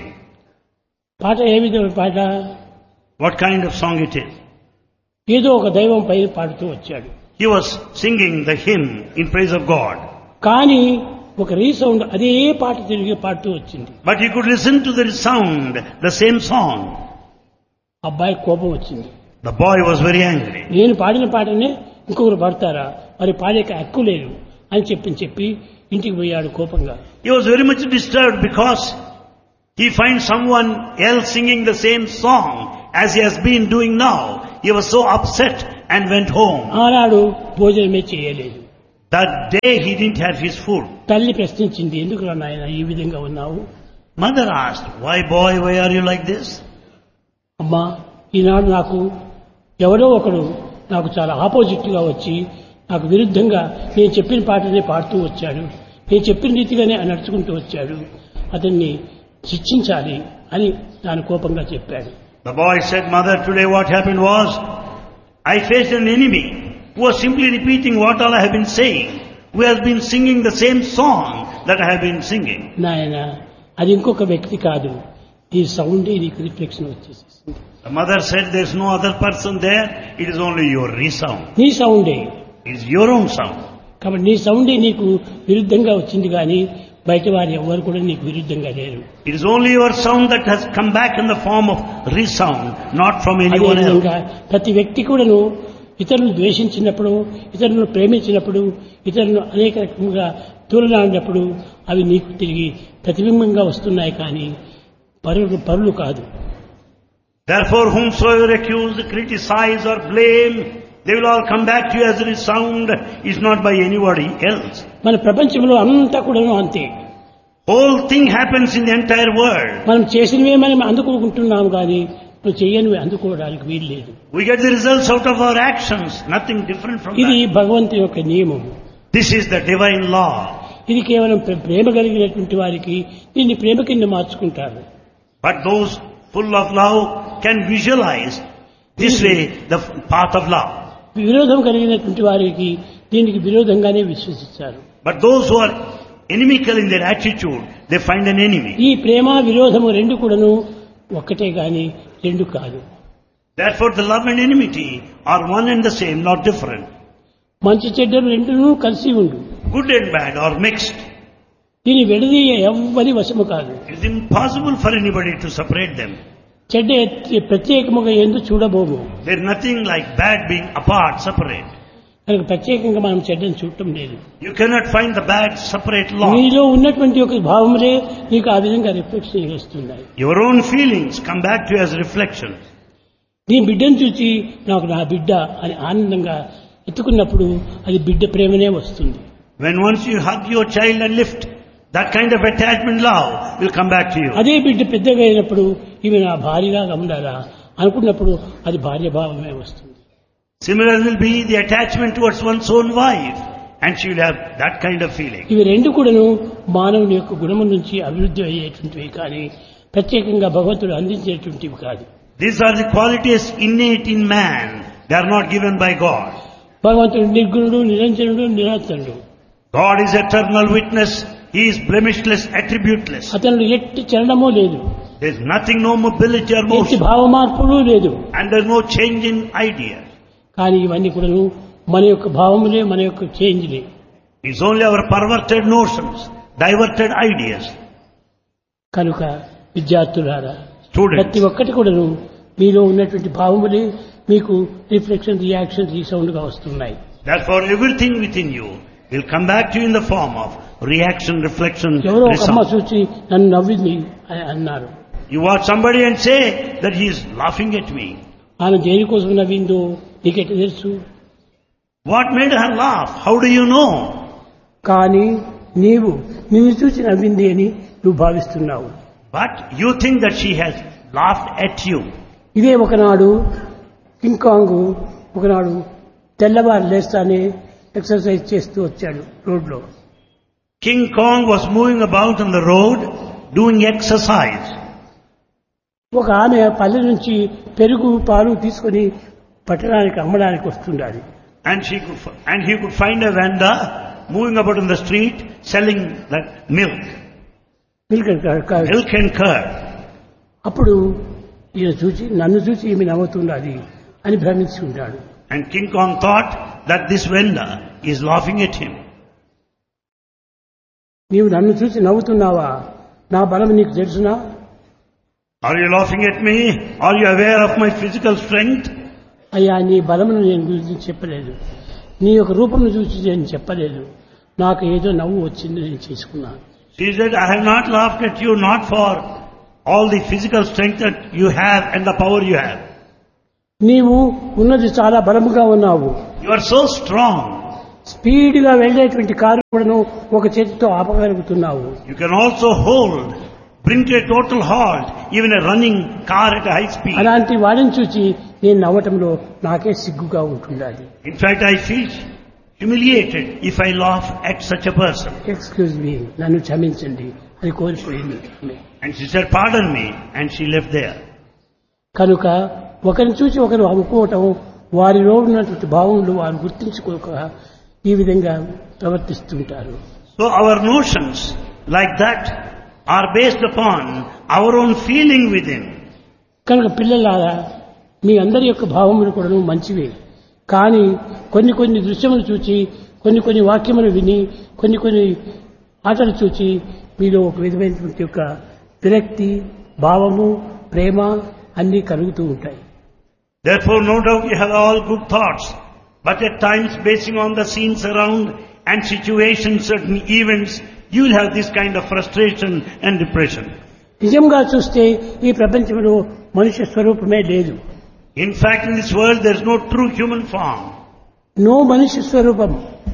పాట ఏ విధమైన పాట? What kind of song it is? ఏదో ఒక దైవం పై పాడుతూ వచ్చాడు. He was singing the hymn in praise of God. కానీ ఒక రీసౌండ్ అదే పాట తిరిగి పాడుతూ వచ్చింది. But he could listen to the sound, the same song. అబ్బాయి కోపం వచ్చింది. The boy was very angry. నేను పాడిన పాటనే ఇంకొకరు పాడతారా, మరి పాడేక హక్కు లేదు అని చెప్పి చెప్పి ఇంటికి పోయాడు కోపంగా. He was very much disturbed because he finds someone else singing the same song as he has been doing now. He was so upset and went home. ఆనాడు భోజనమే చేయలేదు. That day he didn't have his food. తల్లి ప్రశ్నించింది, ఎందుకు రా నాయన ఈ విధంగా ఉన్నావు? Mother asked, why boy, why are you like this? అమ్మా, ఈనాడు నాకు ఎవరో ఒకడు నాకు చాలా ఆపోజిట్ గా వచ్చి నాకు విరుద్ధంగా నేను చెప్పిన పాటనే పాడుతూ వచ్చాడు, నేను చెప్పిన రీతిగానే నడుచుకుంటూ వచ్చాడు, అతన్ని శిక్షించాలి అని తాను కోపంగా చెప్పాడు. The boy said, Mother, today what happened was, I faced an enemy who was simply repeating what all I have been saying, who has been singing the same song that I have been singing. నాయన, అది ఇంకొక వ్యక్తి కాదు, ఈ సౌండే నీకు reflection వచ్చేసేసింది. The mother said, there is no other person there, it is only your resound. నీ సౌండే. It is your own sound. కాబట్టి నీ సౌండే నీకు విరుద్ధంగా వచ్చింది, కానీ బయట వారు ఎవరు కూడా నీకు విరుద్ధంగా లేరు. It is only your sound that has come back in the form of resound, not from anyone else. ప్రతి వ్యక్తి కూడాను ఇతరులను ద్వేషించినప్పుడు, ఇతరులను ప్రేమించినప్పుడు, ఇతరులను అనేక రకంగా తూలనాడినప్పుడు అవి నీకు తిరిగి ప్రతిబింబంగా వస్తున్నాయి, కానీ పరులు పరులు కాదు. Therefore, whomsoever accuse, criticize or blame, they will all come back to you as a resound. It's not by anybody else. మన ప్రపంచంలో అంతా కూడాను అంతే. Whole thing happens in the entire world. మనం చేసినవే మనం అందుకుంటున్నాము, కానీ నువ్వు చేయనివి అందుకోవడానికి వీలు లేదు. We get the results out of our actions, nothing different from ఇది that. భగవంతుని యొక్క నియమం. This is the divine law. ఇది కేవలం ప్రే- ప్రేమ కలిగినటువంటి వారికి దీన్ని ప్రేమ కింద మార్చుకుంటారు. But those full of love can visualize this way the path of love. విరోధం కలిగినటువంటి వారికి దీనికి విరోధంగానే విశ్వసిస్తారు. But those who are inimical in their attitude, they find an enemy. ఈ ప్రేమ విరోధము రెండు కూడాను ఒక్కటే గాని రెండు కాదు. Therefore the love and enmity are one and the same, not different. మంచి చెడ్డలు రెండును కలిసి ఉండు. Good and bad are mixed. దీని విడదీయ ఎవ్వరి వశము కాదు. It is impossible for anybody to separate them. చెడ్డ ఎత్తి ప్రత్యేకముగా ఎందు చూడబోము. There is nothing like bad being apart, separate. కనుక ప్రత్యేకంగా మనం చెడ్డను చూడటం లేదు. You cannot find the bad separate law. నీలో ఉన్నటువంటి ఒక భావములే నీకు ఆ విధంగా రిఫ్లెక్షన్ చేస్తున్నాయి. Your own feelings come back to you as reflections. నీ బిడ్డను చూసి నాకు నా బిడ్డ అని ఆనందంగా ఎత్తుకున్నప్పుడు అది బిడ్డ ప్రేమనే వస్తుంది. When once you hug your child and lift, that kind of attachment love will come back to you. అదే బిడ్డ పెద్దగా అయినప్పుడు ఇవి నా భార్యగా ఉండాలా అనుకున్నప్పుడు అది భార్య భావమే వస్తుంది. Similar will be the attachment towards one's own wife, and she will have that kind of feeling. ఇవి రెండు కూడాను మానవుని యొక్క గుణము నుంచి అభివృద్ధి అయ్యేటువంటివి, కానీ ప్రత్యేకంగా భగవంతుడు అందించేటువంటివి కాదు. These are the qualities innate in man. They are not given by God. భగవంతుడు నిర్గుణుడు, నిరంజనుడు, నిరాచరుడు. God is eternal witness. He is blemishless, attributeless. అతను ఎట్టి చలనమో లేదు, There is nothing, no mobility or ఎట్టి motion. భావ మార్పులు లేదు. And there is no change in idea. కానీ ఇవన్నీ కూడాను మన యొక్క భావములే, మన యొక్క చేంజ్లే. It's only our perverted notions, diverted ideas. కనుక విద్యార్థులారా, Students, ప్రతి ఒక్కటి కూడాను మీలో ఉన్నటువంటి భావములే మీకు రిఫ్లెక్షన్, రియాక్షన్, రీసౌండ్ గా వస్తున్నాయి. therefore everything within you will come back to you in the form of reaction, reflection, ఎవరో ఒక అమ్మ resound. చూసి నన్ను నవ్వింది అని అన్నారు. You watch somebody and say that he is laughing at me. ఆమె దేనికోసం నవ్విందో నీకెట్ట తెలుసు? What made her laugh? How do you know? కానీ నీవు నిన్ను చూసి నవ్వింది అని నువ్వు భావిస్తున్నావు. But you think that she has laughed at you. ఇదే ఒకనాడు కింకాంగు ఒకనాడు తెల్లవారు లేస్తానే ఎక్సర్సైజ్ చేస్తూ వచ్చాడు రోడ్లో. King Kong was moving about on the road doing exercise. ఒక ఆమె పల్లె నుంచి పెరుగు పాలు తీసుకొని పట్టణానికి అమ్మడానికి వస్తుండాలి. And she could, f- and he could find a vendor moving about in the street selling that milk, milk and curd. milk and curd. అప్పుడు ఈయన చూసి నన్ను చూసి ఈమె నవ్వుతున్నది అని భ్రమించి ఉంటాడు. And King Kong thought that this vendor is laughing at him. నీవు నన్ను చూసి నవ్వుతున్నావా? నా బలం నీకు తెలుసునా? Are you laughing at me? Are you aware of my physical strength? అయ్యా, నీ బలమును నేను గురించి చెప్పలేదు, నీ యొక్క రూపమును చూసి నేను చెప్పలేదు, నాకు ఏదో నవ్వు వచ్చింది నేను చేసుకున్నాను. She said, I have not laughed at you not for all the physical strength that you have and the power you have. నీవు ఉన్నది చాలా బలముగా ఉన్నావు. You are so strong. స్పీడ్గా వెళ్ళేటువంటి కారు కూడాను ఒక చేతితో ఆపగలుగుతున్నావు. You can also hold, bring to a total halt even a running car at a high speed. అలాంటి వాడిని చూసి నేను నవ్వటంలో నాకే సిగ్గుగా ఉంటుండాలి. In fact, I feel humiliated if I laugh at such a person. Excuse me, నన్ను క్షమించండి అని కోరిపోయింది. And she said, pardon me, and she left there. కనుక ఒకరిని చూసి ఒకరు అనుకోవటం, వారిలో ఉన్నటువంటి భావములు వారు గుర్తించుకోక ఈ విధంగా ప్రవర్తిస్తుంటారు. So our notions like that are based upon our own feeling within. కనుక పిల్లలారా, మీ అందరి యొక్క భావములు కూడా మంచివే, కానీ కొన్ని కొన్ని దృశ్యములు చూచి, కొన్ని కొన్ని వాక్యములు విని, కొన్ని కొన్ని ఆటలు చూచి మీలో ఒక విధమైనటువంటి యొక్క విరక్తి, భావము, ప్రేమ అన్నీ కలుగుతూ ఉంటాయి. Therefore, no doubt you have all good thoughts, but at times basing on the scenes around and situations, certain events, you will have this kind of frustration and depression. నిజంగా చూస్తే ఈ ప్రపంచంలో మనుష్య స్వరూపమే లేదు. In fact, in this world there is no true human form. No మనుష్య స్వరూపం,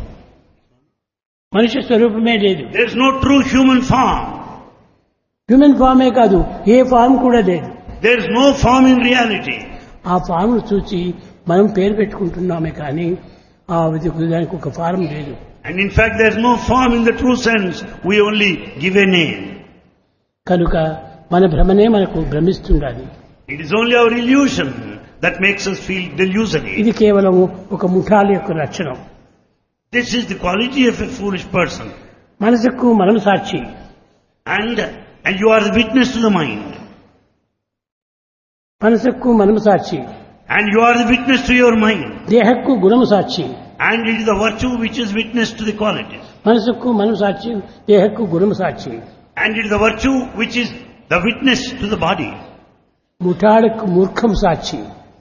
మనుష్య స్వరూపమే లేదు. There is no true human form. Human ఫామే కాదు, ఏ ఫామ్ కూడా లేదు. There is no form in reality. ఆ ఫామ్ను చూసి మనం పేరు పెట్టుకుంటున్నామే కానీ ఆ దానికి ఒక ఫారం లేదు. And in fact, there is no form in the true sense. We only give a name. కనుక మన భ్రమనే మనకు భ్రమిస్తుండాలి. It is only our illusion that makes us feel delusory. ఇది కేవలం ఒక ముఠాల యొక్క లక్షణం. This is the quality of a foolish person. మనసుకు మనం సాక్షి. And, and you are the witness to the mind. మనసుకు మనం సాక్షి. And you are the witness to your mind. దేహకు గుణము సాక్షి. And it is the virtue which is witness to the qualities. మనసుకు మనం సాక్షి, దేహకు గుణము సాక్షి. And it is the virtue which is the witness to the body. ముఠాలకు మూర్ఖం Sakshi.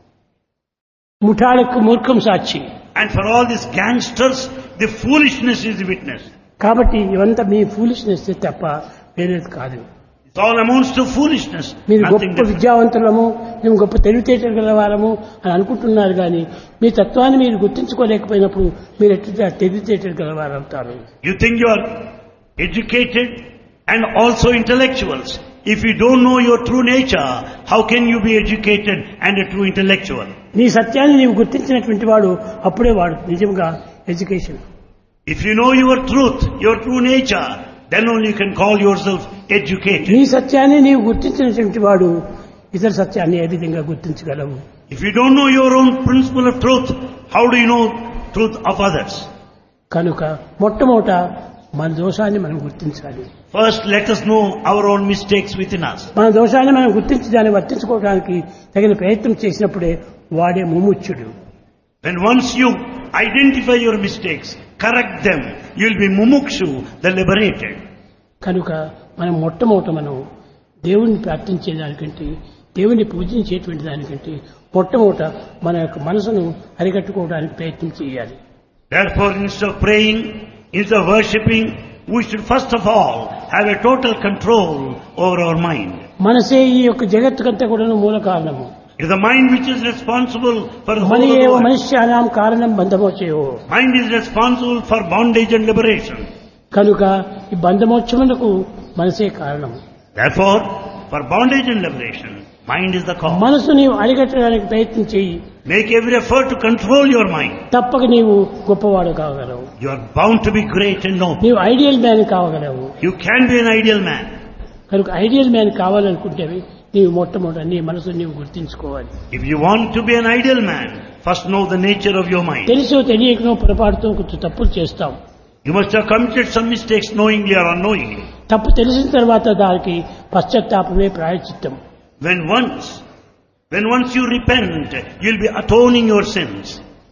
ముఠాలకు మూర్ఖం Sakshi. And for all these gangsters, the foolishness is the witness. కాబట్టి ఇవంతా మీ foolishness తప్ప వేరేది కాదు. It all amounts to foolishness. మీరు Nothing గొప్ప different. విద్యావంతులము, మేము గొప్ప తెలివితేటలు గలవారము అని అనుకుంటున్నారు కానీ మీ తత్వాన్ని మీరు గుర్తించుకోలేకపోయినప్పుడు మీరు ఎట్లా తెలివితేటలు గలవారు అవుతారు. You think you are educated and also intellectuals. If you don't know your true nature, how can you be educated and a true intellectual? నీ సత్యాన్ని నీవు గుర్తించినటువంటి వాడు అప్పుడే వాడు నిజంగా education. If you know your truth, your true nature, then only you can call yourself educated. నీ సత్యాన్ని నీవు గుర్తించినటువంటి వాడు ఇతర సత్యాన్ని ఏ విధంగా గుర్తించగలవు? If you don't know your own principle of truth, how do you know truth of others? కనుక మొట్టమొదట మన దోషాన్ని మనం గుర్తించాలి. First, let us know our own mistakes within us. మన దోషాన్ని మనం గుర్తించి దాన్ని వర్తించుకోవడానికి తగిన ప్రయత్నం చేసినప్పుడే వాడే ముముక్షుడు. When once you identify your mistakes, correct them, you will be mumukshu, the liberated. కనుక మనం మొట్టమొదట మనం దేవుణ్ణి ప్రార్థించే దానికంటే, దేవుణ్ణి పూజించేటువంటి దానికంటే మొట్టమొదట మన యొక్క మనసును అరికట్టుకోవడానికి ప్రయత్నం చేయాలి. Therefore, instead of praying, instead of worshipping, we should first of all have a total control over our mind. మనసే ఈ యొక్క జగత్తుకంతా కూడా మూల కారణము. It is the mind which is responsible for the whole money of the ఏవ world. మనుష్యానాం కారణం బంధమోచయో. Mind is responsible for bondage and liberation. కనుక ఈ బంధమోక్షములకు మనసే కారణం. Therefore, for bondage and liberation, mind is the cause. మనసు నీవు అరికట్టడానికి ప్రయత్నం చేయి, Make every effort to control your mind. తప్పక నీవు గొప్పవాడు కాగలవు. You are bound to be great and noble. నీవు ideal man కావగలవు. You can be an ideal man. కనుక ఐడియల్ మ్యాన్ కావాలనుకుంటే నీవు మొట్టమొదట నీ మనసు నీవు గుర్తించుకోవాలి. If you want to be an ideal man, first know the nature of your mind. తెలుసో తెలియకనో పొరపాటుతో కొంచెం తప్పులు చేస్తాం. You must have committed some mistakes knowingly or unknowingly. తప్పు తెలిసిన తర్వాత దానికి పశ్చాత్తాపమే ప్రాయశ్చిత్తం. When once, when once you repent, you'll be atoning your sins.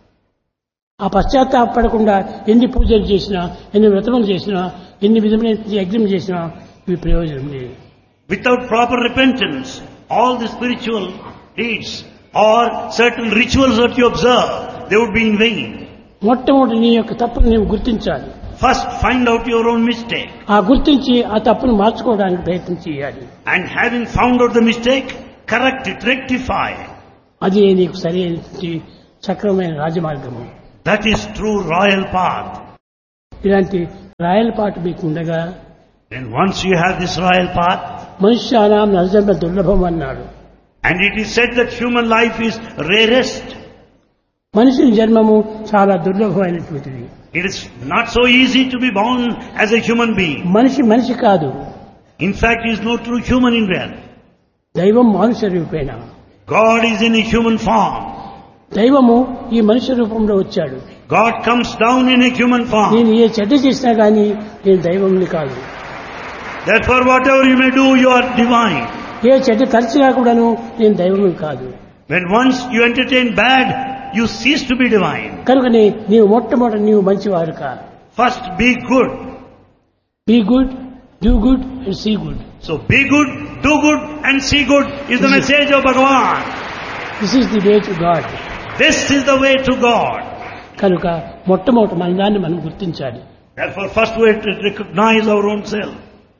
ఆ పశ్చాత్తాపడకుండా ఎన్ని పూజలు చేసినా, ఎన్ని వ్రతములు చేసినా, ఎన్ని విధమైన యజ్ఞం చేసినా ఇవి ప్రయోజనం లేదు. Without proper repentance, all the spiritual deeds or certain rituals that you observe, they would be in vain. మొట్టమొదటి నీ యొక్క తప్పును నీవు గుర్తించాలి. First find out your own mistake. ఆ గుర్తించి ఆ తప్పును మార్చుకోవడానికి ప్రయత్నం చేయాలి. And having found out the mistake, correct it, rectify. అది నీకు సరైన సక్రమమైన రాజమార్గము. That is true royal path. ఇలాంటి రాయల్ పాట మీకు ఉండగా Then once you have this royal path, మనుష్యానాం నరజన్మ దుర్లభం అన్నాడు. and it is said that human life is rarest. మనిషి జన్మము చాలా దుర్లభమైనటువంటిది. It is not so easy to be born as a human being. మనిషి మనిషి కాదు. In fact, he is no true human in reality. దైవం మానుష రూపేణ. God is in a human form. దైవము ఈ మనిషి రూపంలో వచ్చాడు. God comes down in a human form. నేను ఏ చెడ్డ చేసినా గానీ నేను దైవంని కాదు. Therefore, whatever you may do, you are divine. ఏ చెడ్డ తలచినా కూడాను నేను దైవంని కాదు. When once you entertain bad, you cease to be divine. కనుకనే నీవు మొట్టమొదటి నీవు మంచివాడు కా. First be good. Be good, do good and see good. So be good, do good and see good is the message of Bhagavan. This is the way to God. This is the way to God. కనుక మొట్టమొదటి మన దాన్ని మనం గుర్తించాలి. Therefore, first we have to recognize our own self.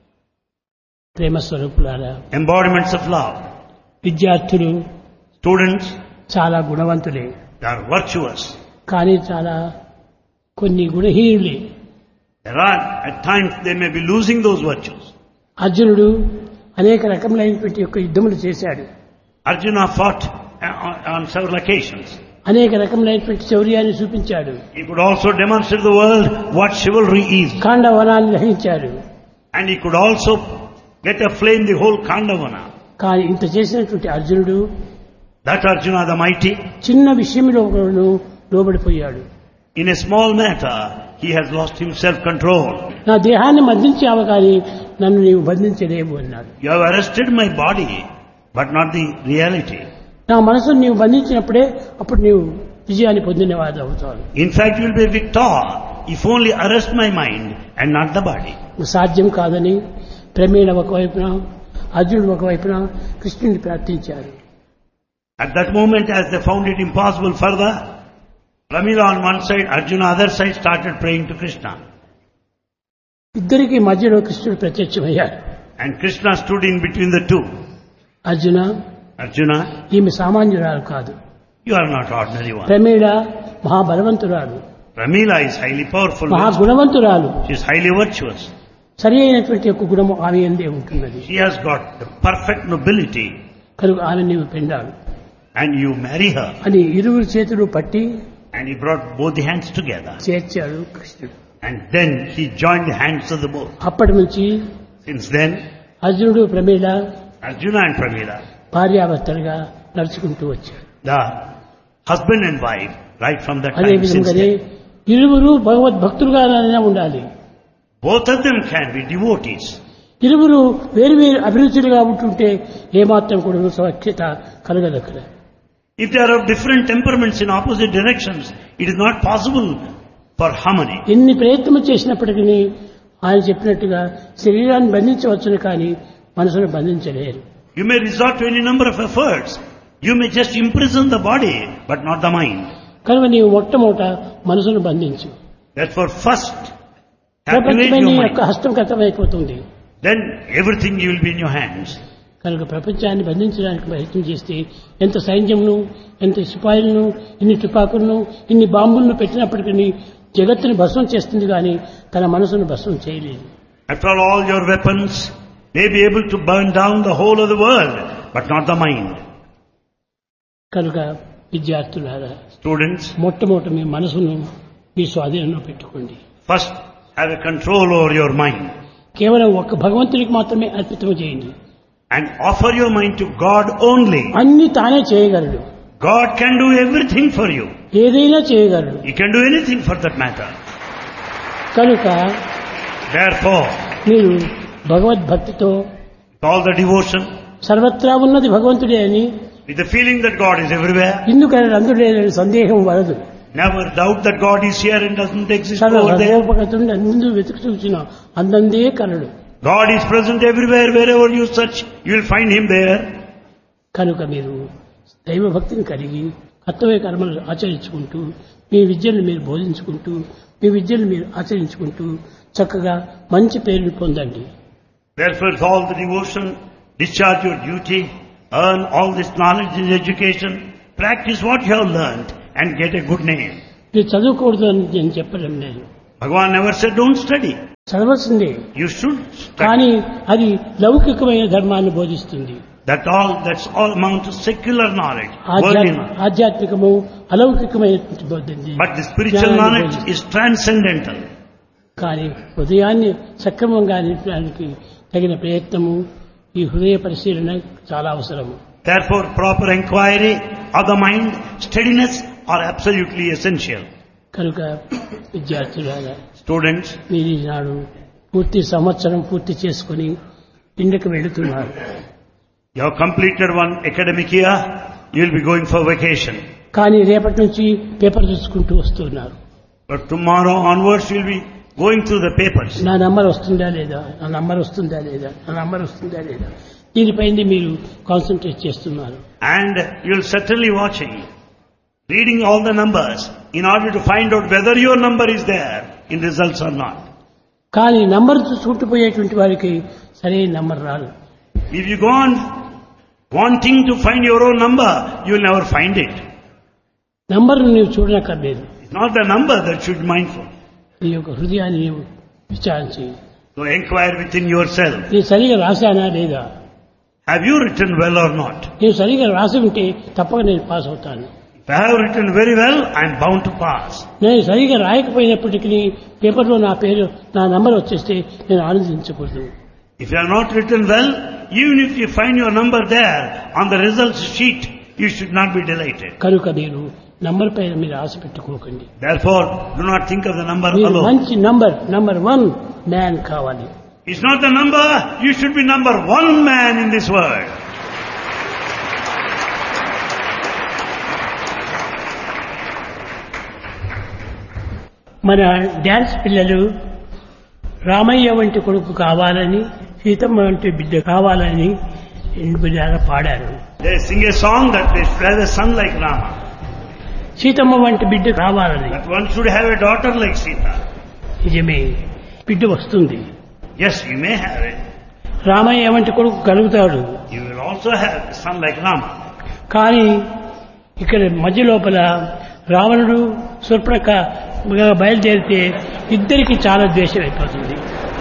ప్రేమ స్వరూపులారా, Embodiments of love. విద్యార్థులు Students, చాలా గుణవంతులే, they are virtuous. కానీ చాలా కొన్ని గుణహీనులే. There are, at times, they may be losing those virtues. అర్జునుడు అనేక రకములైనటువంటి యొక్క యుద్ధములు చేశాడు. Arjuna fought on, on several occasions. అనేక రకములైనటువంటి శౌర్యాన్ని చూపించాడు. He could also demonstrate to the world what chivalry is. ఖాండవనాన్ని దహించాడు. And he could also get aflame the whole Khandavana. కానీ ఇంత చేసినటువంటి అర్జునుడు, That Arjuna the mighty, చిన్న విషయంలో లోబడిపోయాడు. in a small matter, he has lost himself control. నా దేహాన్ని బంధించావు కానీ నన్ను నీవు బంధించలేవు అన్నాడు. You have arrested my body, but not the reality. నా మనసును నీవు బంధించినప్పుడే అప్పుడు నీవు విజయాన్ని పొందినవాడు అవుతావు. In fact, you will be a victor if only arrest my mind and not the body. సాధ్యం కాదని ప్రమేణ ఒకవైపున, అర్జునుడు ఒకవైపున కృష్ణుని ప్రార్థించారు. At that moment, as they found it impossible further, Pramila on one side, Arjuna on the other side started praying to Krishna. ఇద్దరికి మధ్యలో కృష్ణుడు ప్రత్యక్షమయ్యాడు. And Krishna stood in between the two. Arjuna, Arjuna, ఈమె సామాన్యురాలు కాదు. you are not ordinary one. ప్రమేణ మహాబలవంతురాలు, Pramila is highly powerful. మహాగుణవంతురాలు. She is highly virtuous. సరి అయినటువంటి యొక్క గుణము ఆమె ఎందే ఉంటున్నది. She has got the perfect nobility. కనుక ఆమె నీవు పెండాడు And you marry her. అని ఇరువురు చేతులు పట్టి And he brought both the hands together. చేర్చాడు కృష్ణుడు. And then he joined the hands of the both. అప్పటి నుంచి Since then, అర్జునుడు ప్రమేళ Arjuna and Pramila, భార్యాభర్తలుగా నడుచుకుంటూ వచ్చారు. the husband and wife, right from that అదే time since విధంగానే then, ఇరువురు భగవద్భక్తులుగానే ఉండాలి. both of them can be devotees. ఇరువురు వేరు వేరు అభిరుచులుగా ఉంటుంటే ఏమాత్రం కూడా సఖ్యత కలగదక్కడ. If they are of different temperaments in opposite directions, it is not possible for harmony. ఎన్ని ప్రయత్నం చేసినప్పటికీ ఆయన చెప్పినట్టుగా శరీరాన్ని బంధించవచ్చును కానీ మనసును బంధించలేరు. You may resort to any number of efforts. You may just imprison the body, but not the mind. కనుక నీవు మొట్టమొదట మనసును బంధించు. Therefore, first, captivate ప్రపంచమే నీ your యొక్క mind. హస్తగతమైపోతుంది. Then everything will be in your hands. కనుక ప్రపంచాన్ని బంధించడానికి ప్రయత్నం చేస్తే ఎంత సైన్యంను, ఎంత సిపాయిలను, ఇన్ని తుపాకులను, ఇన్ని బాంబులను పెట్టినప్పటికీ జగత్తుని భస్మం చేస్తుంది కానీ తన మనసును భస్మం చేయలేదు. After all, all your weapons may be able to burn down the whole of the world, but not the mind. కనుక విద్యార్థులారా, Students, మొట్టమొదట మీ మనసును మీ స్వాధీనంలో పెట్టుకోండి. first have a control over your mind కేవలం ఒక్క భగవంతుడికి మాత్రమే అర్పితం చేయండి. and offer your mind to God only. అన్ని తానే చేయగలడు. God can do everything for you. ఏదైనా చేయగలడు. He can do anything for that matter. కనుక Therefore, మీరు భగవద్భక్తితో with all the devotion, సర్వత్రా ఉన్నది భగవంతుడే అని, with the feeling that God is everywhere, ఇందుకని అందులో సందేహం వలదు. never doubt that God is here and doesn't exist సర్వ over there. హృదయోపగతుడు ముందు వెతుకు చూసిన అందందే కలడు. God is present everywhere. Wherever you search, you will find Him there. కనుక మీరు దైవ భక్తిని కలిగి కర్తవ్య కర్మలు ఆచరించుకుంటూ మీ విద్యను మీరు బోధించుకుంటూ మీ విద్యను మీరు ఆచరించుకుంటూ చక్కగా మంచి పేరుని పొందండి. Therefore, with all the devotion, discharge your duty, earn all this knowledge and education, practice what you have learned and get a good name. మీరు చదువుకూడదు అని నేను చెప్పడం లేదు. Bhagavan never said don't study. చదవలసిందే, You should study. కానీ అది లౌకికమైన ధర్మాన్ని బోధిస్తుంది. That all, that's all amount to secular knowledge, worldly ఆధ్యాత్మ- knowledge. ఆధ్యాత్మికము అలౌకికమైనటువంటి బోధింది. But the spiritual knowledge is transcendental. కానీ హృదయాన్ని సక్రమంగా నింపడానికి తగిన ప్రయత్నము ఈ హృదయ పరిశీలన చాలా అవసరము. Therefore, proper inquiry of the mind, steadiness are absolutely essential. కనుక విద్యార్థులారా, Students, మీరు ఈనాడు పూర్తి సంవత్సరం పూర్తి చేసుకుని ఇంటికి వెళుతున్నారు. you have completed one academic year, you will be going for vacation. కానీ రేపటి నుంచి పేపర్ చూసుకుంటూ వస్తున్నారు. But tomorrow onwards you will be going through the papers. నా నంబర్ వస్తుందా లేదా, నా నంబర్ వస్తుందా లేదా, నా నంబర్ వస్తుందా లేదా, దీనిపైన మీరు కాన్సన్ట్రేట్ చేస్తున్నారు. And you will certainly watching, reading all the numbers in order to find out whether your number is there in results or not. కానీ నంబర్ చూసుకుంటూ పోయేటువంటి వారికి సరైన నంబర్ రాదు. If you go on wanting to find your own number, you will never find it. Number నీవు చూడనక్కర్లేదు. It's not the number that should be mindful. నీ యొక్క హృదయాన్ని నీవు విచారించి So inquire within yourself. నేను సరిగా రాశానా లేదా, Have you written well or not? నేను సరిగా రాసి ఉంటే తప్పక నేను పాస్ అవుతాను. If I have written very well, I am bound to pass. నేను సరిగా రాయకపోయినప్పటికీ పేపర్లో నా పేరు నా నంబర్ వచ్చేస్తే నేను ఆనందించకూడదు. If you have not written well, even if you find your number there on the results sheet, you should not be delighted. కనుక మీరు నంబర్ పైన మీరు ఆశ పెట్టుకోకండి. Therefore, do not think of the number మీరు alone. మంచి number number one man కావాలి. It's not the number, you should be number one man in this world. మన dance పిల్లలు రామయ్య వంటి కొడుకు కావాలని, సీతమ్మ వంటి బిడ్డ కావాలని బిడ్డ పాడారు. They sing a song that they should have a son like Rama. Seethamma వంటి బిడ్డ కావాలని. That one should have a daughter like Sita. నిజమే, బిడ్డ వస్తుంది. Yes, you may have it. Ramayya వంటి కొడుకు కలుగుతాడు. You will also have a son like Rama. కానీ ఇక్కడ మధ్య లోపల రావణుడు శూర్పణఖ బయలుదేరితే ఇద్దరికి చాలా ద్వేషం అయిపోతుంది.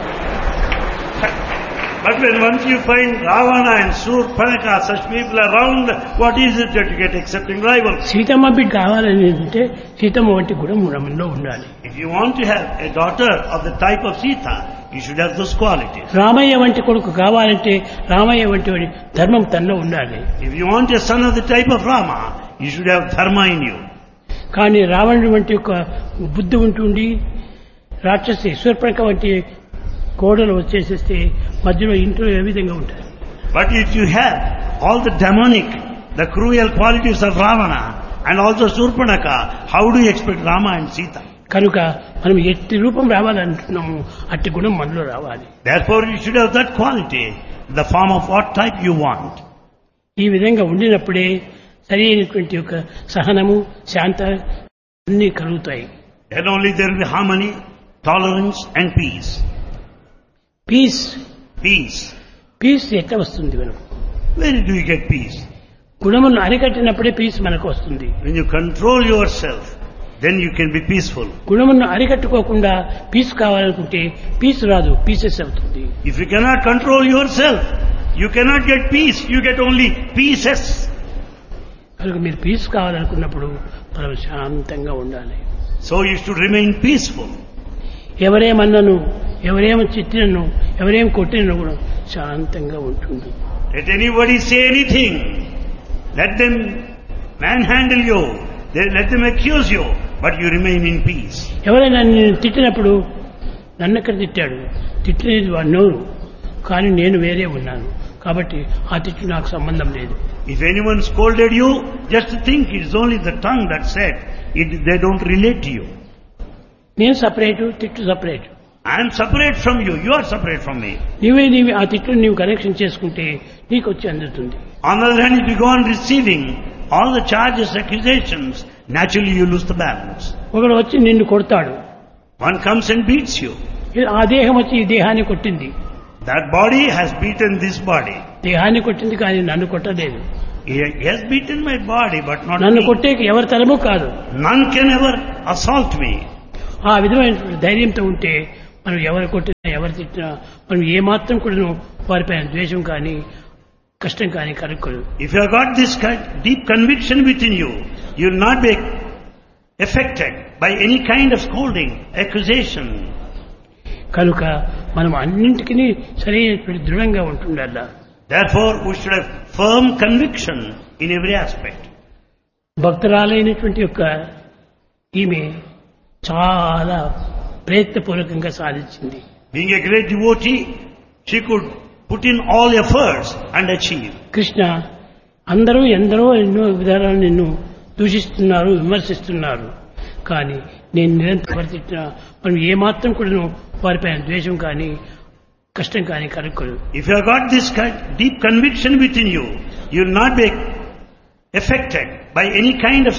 But when once you find Ravana and Surpanaka, such people around, what is it that you get accepting rivals? Seethamma బిడ్డ కావాలని అంటే సీతమ్మ వంటి గుణం మనలో ఉండాలి. If you want to have a daughter of the type of Sita, you should have those qualities. Ramayya వంటి కొడుకు కావాలంటే రామయ్య వంటి వాడి ధర్మం తనలో ఉండాలి. If you want a son of the type of Rama, you should have dharma in you. కానీ రావణుడి వంటి ఒక బుద్ధి ఉంటుండి రాక్షసి శూర్పణఖ వంటి కోడలు వచ్చేసేస్తే మధ్యలో ఇంట్లో ఏ విధంగా ఉంటారు. But if you have all the demonic, the cruel qualities of Ravana and also Surpanaka, how do you expect Rama and Sita? కనుక మనం ఎట్టి రూపం రావాలంటున్నాము అట్టి గుణం మనలో రావాలి. Therefore you should have that quality, the form of what type you want. ఈ విధంగా ఉండినప్పుడే సరి అయినటువంటి ఒక సహనము, శాంత అన్నీ కలుగుతాయి. Then only there will be harmony, tolerance and peace. Piece Peace. Piece ఎట్లా వస్తుంది మనకు? Where do you get peace? గుణములను అరికట్టినప్పుడే పీస్ మనకు వస్తుంది. When you control yourself, then you can be peaceful. గుణములను అరికట్టుకోకుండా పీస్ కావాలనుకుంటే పీస్ రాదు, పీసెస్ అవుతుంది. If you cannot control yourself, you cannot get peace. You get only pieces. కనుక మీరు piece కావాలనుకున్నప్పుడు మనం శాంతంగా ఉండాలి. So you should remain peaceful. ఎవరేమన్నను, ఎవరేమో చిట్టినను, ఎవరేం కొట్టినను కూడా శాంతంగా ఉంటుంది. Let anybody say anything. Let them manhandle you. They, let them accuse you. But you remain in peace. ఎవరైనా నేను తిట్టినప్పుడు నన్ను ఎక్కడ తిట్టాడు, తిట్టినది వాడు, కానీ నేను వేరే ఉన్నాను కాబట్టి ఆ తిట్టు నాకు సంబంధం లేదు. If anyone scolded you, just think it's only the tongue that said. It, they don't relate to you. నేను సపరేటు, తిట్టు separate. I am separate from you. You are separate from me. నీవే నీవి ఆ తిట్టును నీవు కనెక్షన్ చేసుకుంటే నీకు వచ్చి అందుతుంది. On the other hand, if you go on receiving all the charges, accusations, naturally you lose the balance. ఒకడు వచ్చి నిన్ను కొడతాడు, One comes and beats you. ఆ దేహం వచ్చి ఈ దేహాన్ని కొట్టింది. That body has beaten this body. దేహాన్ని కొట్టింది కానీ నన్ను కొట్టలేదు. He has beaten my body, but not నన్ను me. కొట్టేకి ఎవరి తరము కాదు. None can ever assault me. ఆ విధమైన ధైర్యంతో ఉంటే మనం ఎవరు కొట్టినా ఎవరు తిట్టినా మనం ఏమాత్రం కూడా వారిపైన ద్వేషం కానీ కష్టం కానీ కలుక్కోదు. If you have got this kind- deep conviction within you, you will not be affected by any kind of scolding, accusation. కనుక మనం అన్నింటికీ సరైనటువంటి దృఢంగా ఉంటుండాల. Therefore, we should have firm conviction in every aspect. భక్తురాలైనటువంటి యొక్క ఈమె చాలా ప్రయత్నపూర్వకంగా సాధించింది. Being a great devotee, she could put in all efforts and achieve. Krishna, అందరూ ఎందరో ఎన్నో విధానాలు నిన్ను దూషిస్తున్నారు, విమర్శిస్తున్నారు, కానీ నేను నిరంతరం పరిస్థితున్నా మనం ఏమాత్రం కూడా వారిపైన ద్వేషం కానీ కష్టం కానీ కలుక్కోదు. If you have got this kind, deep conviction within you, you will not be affected by any kind of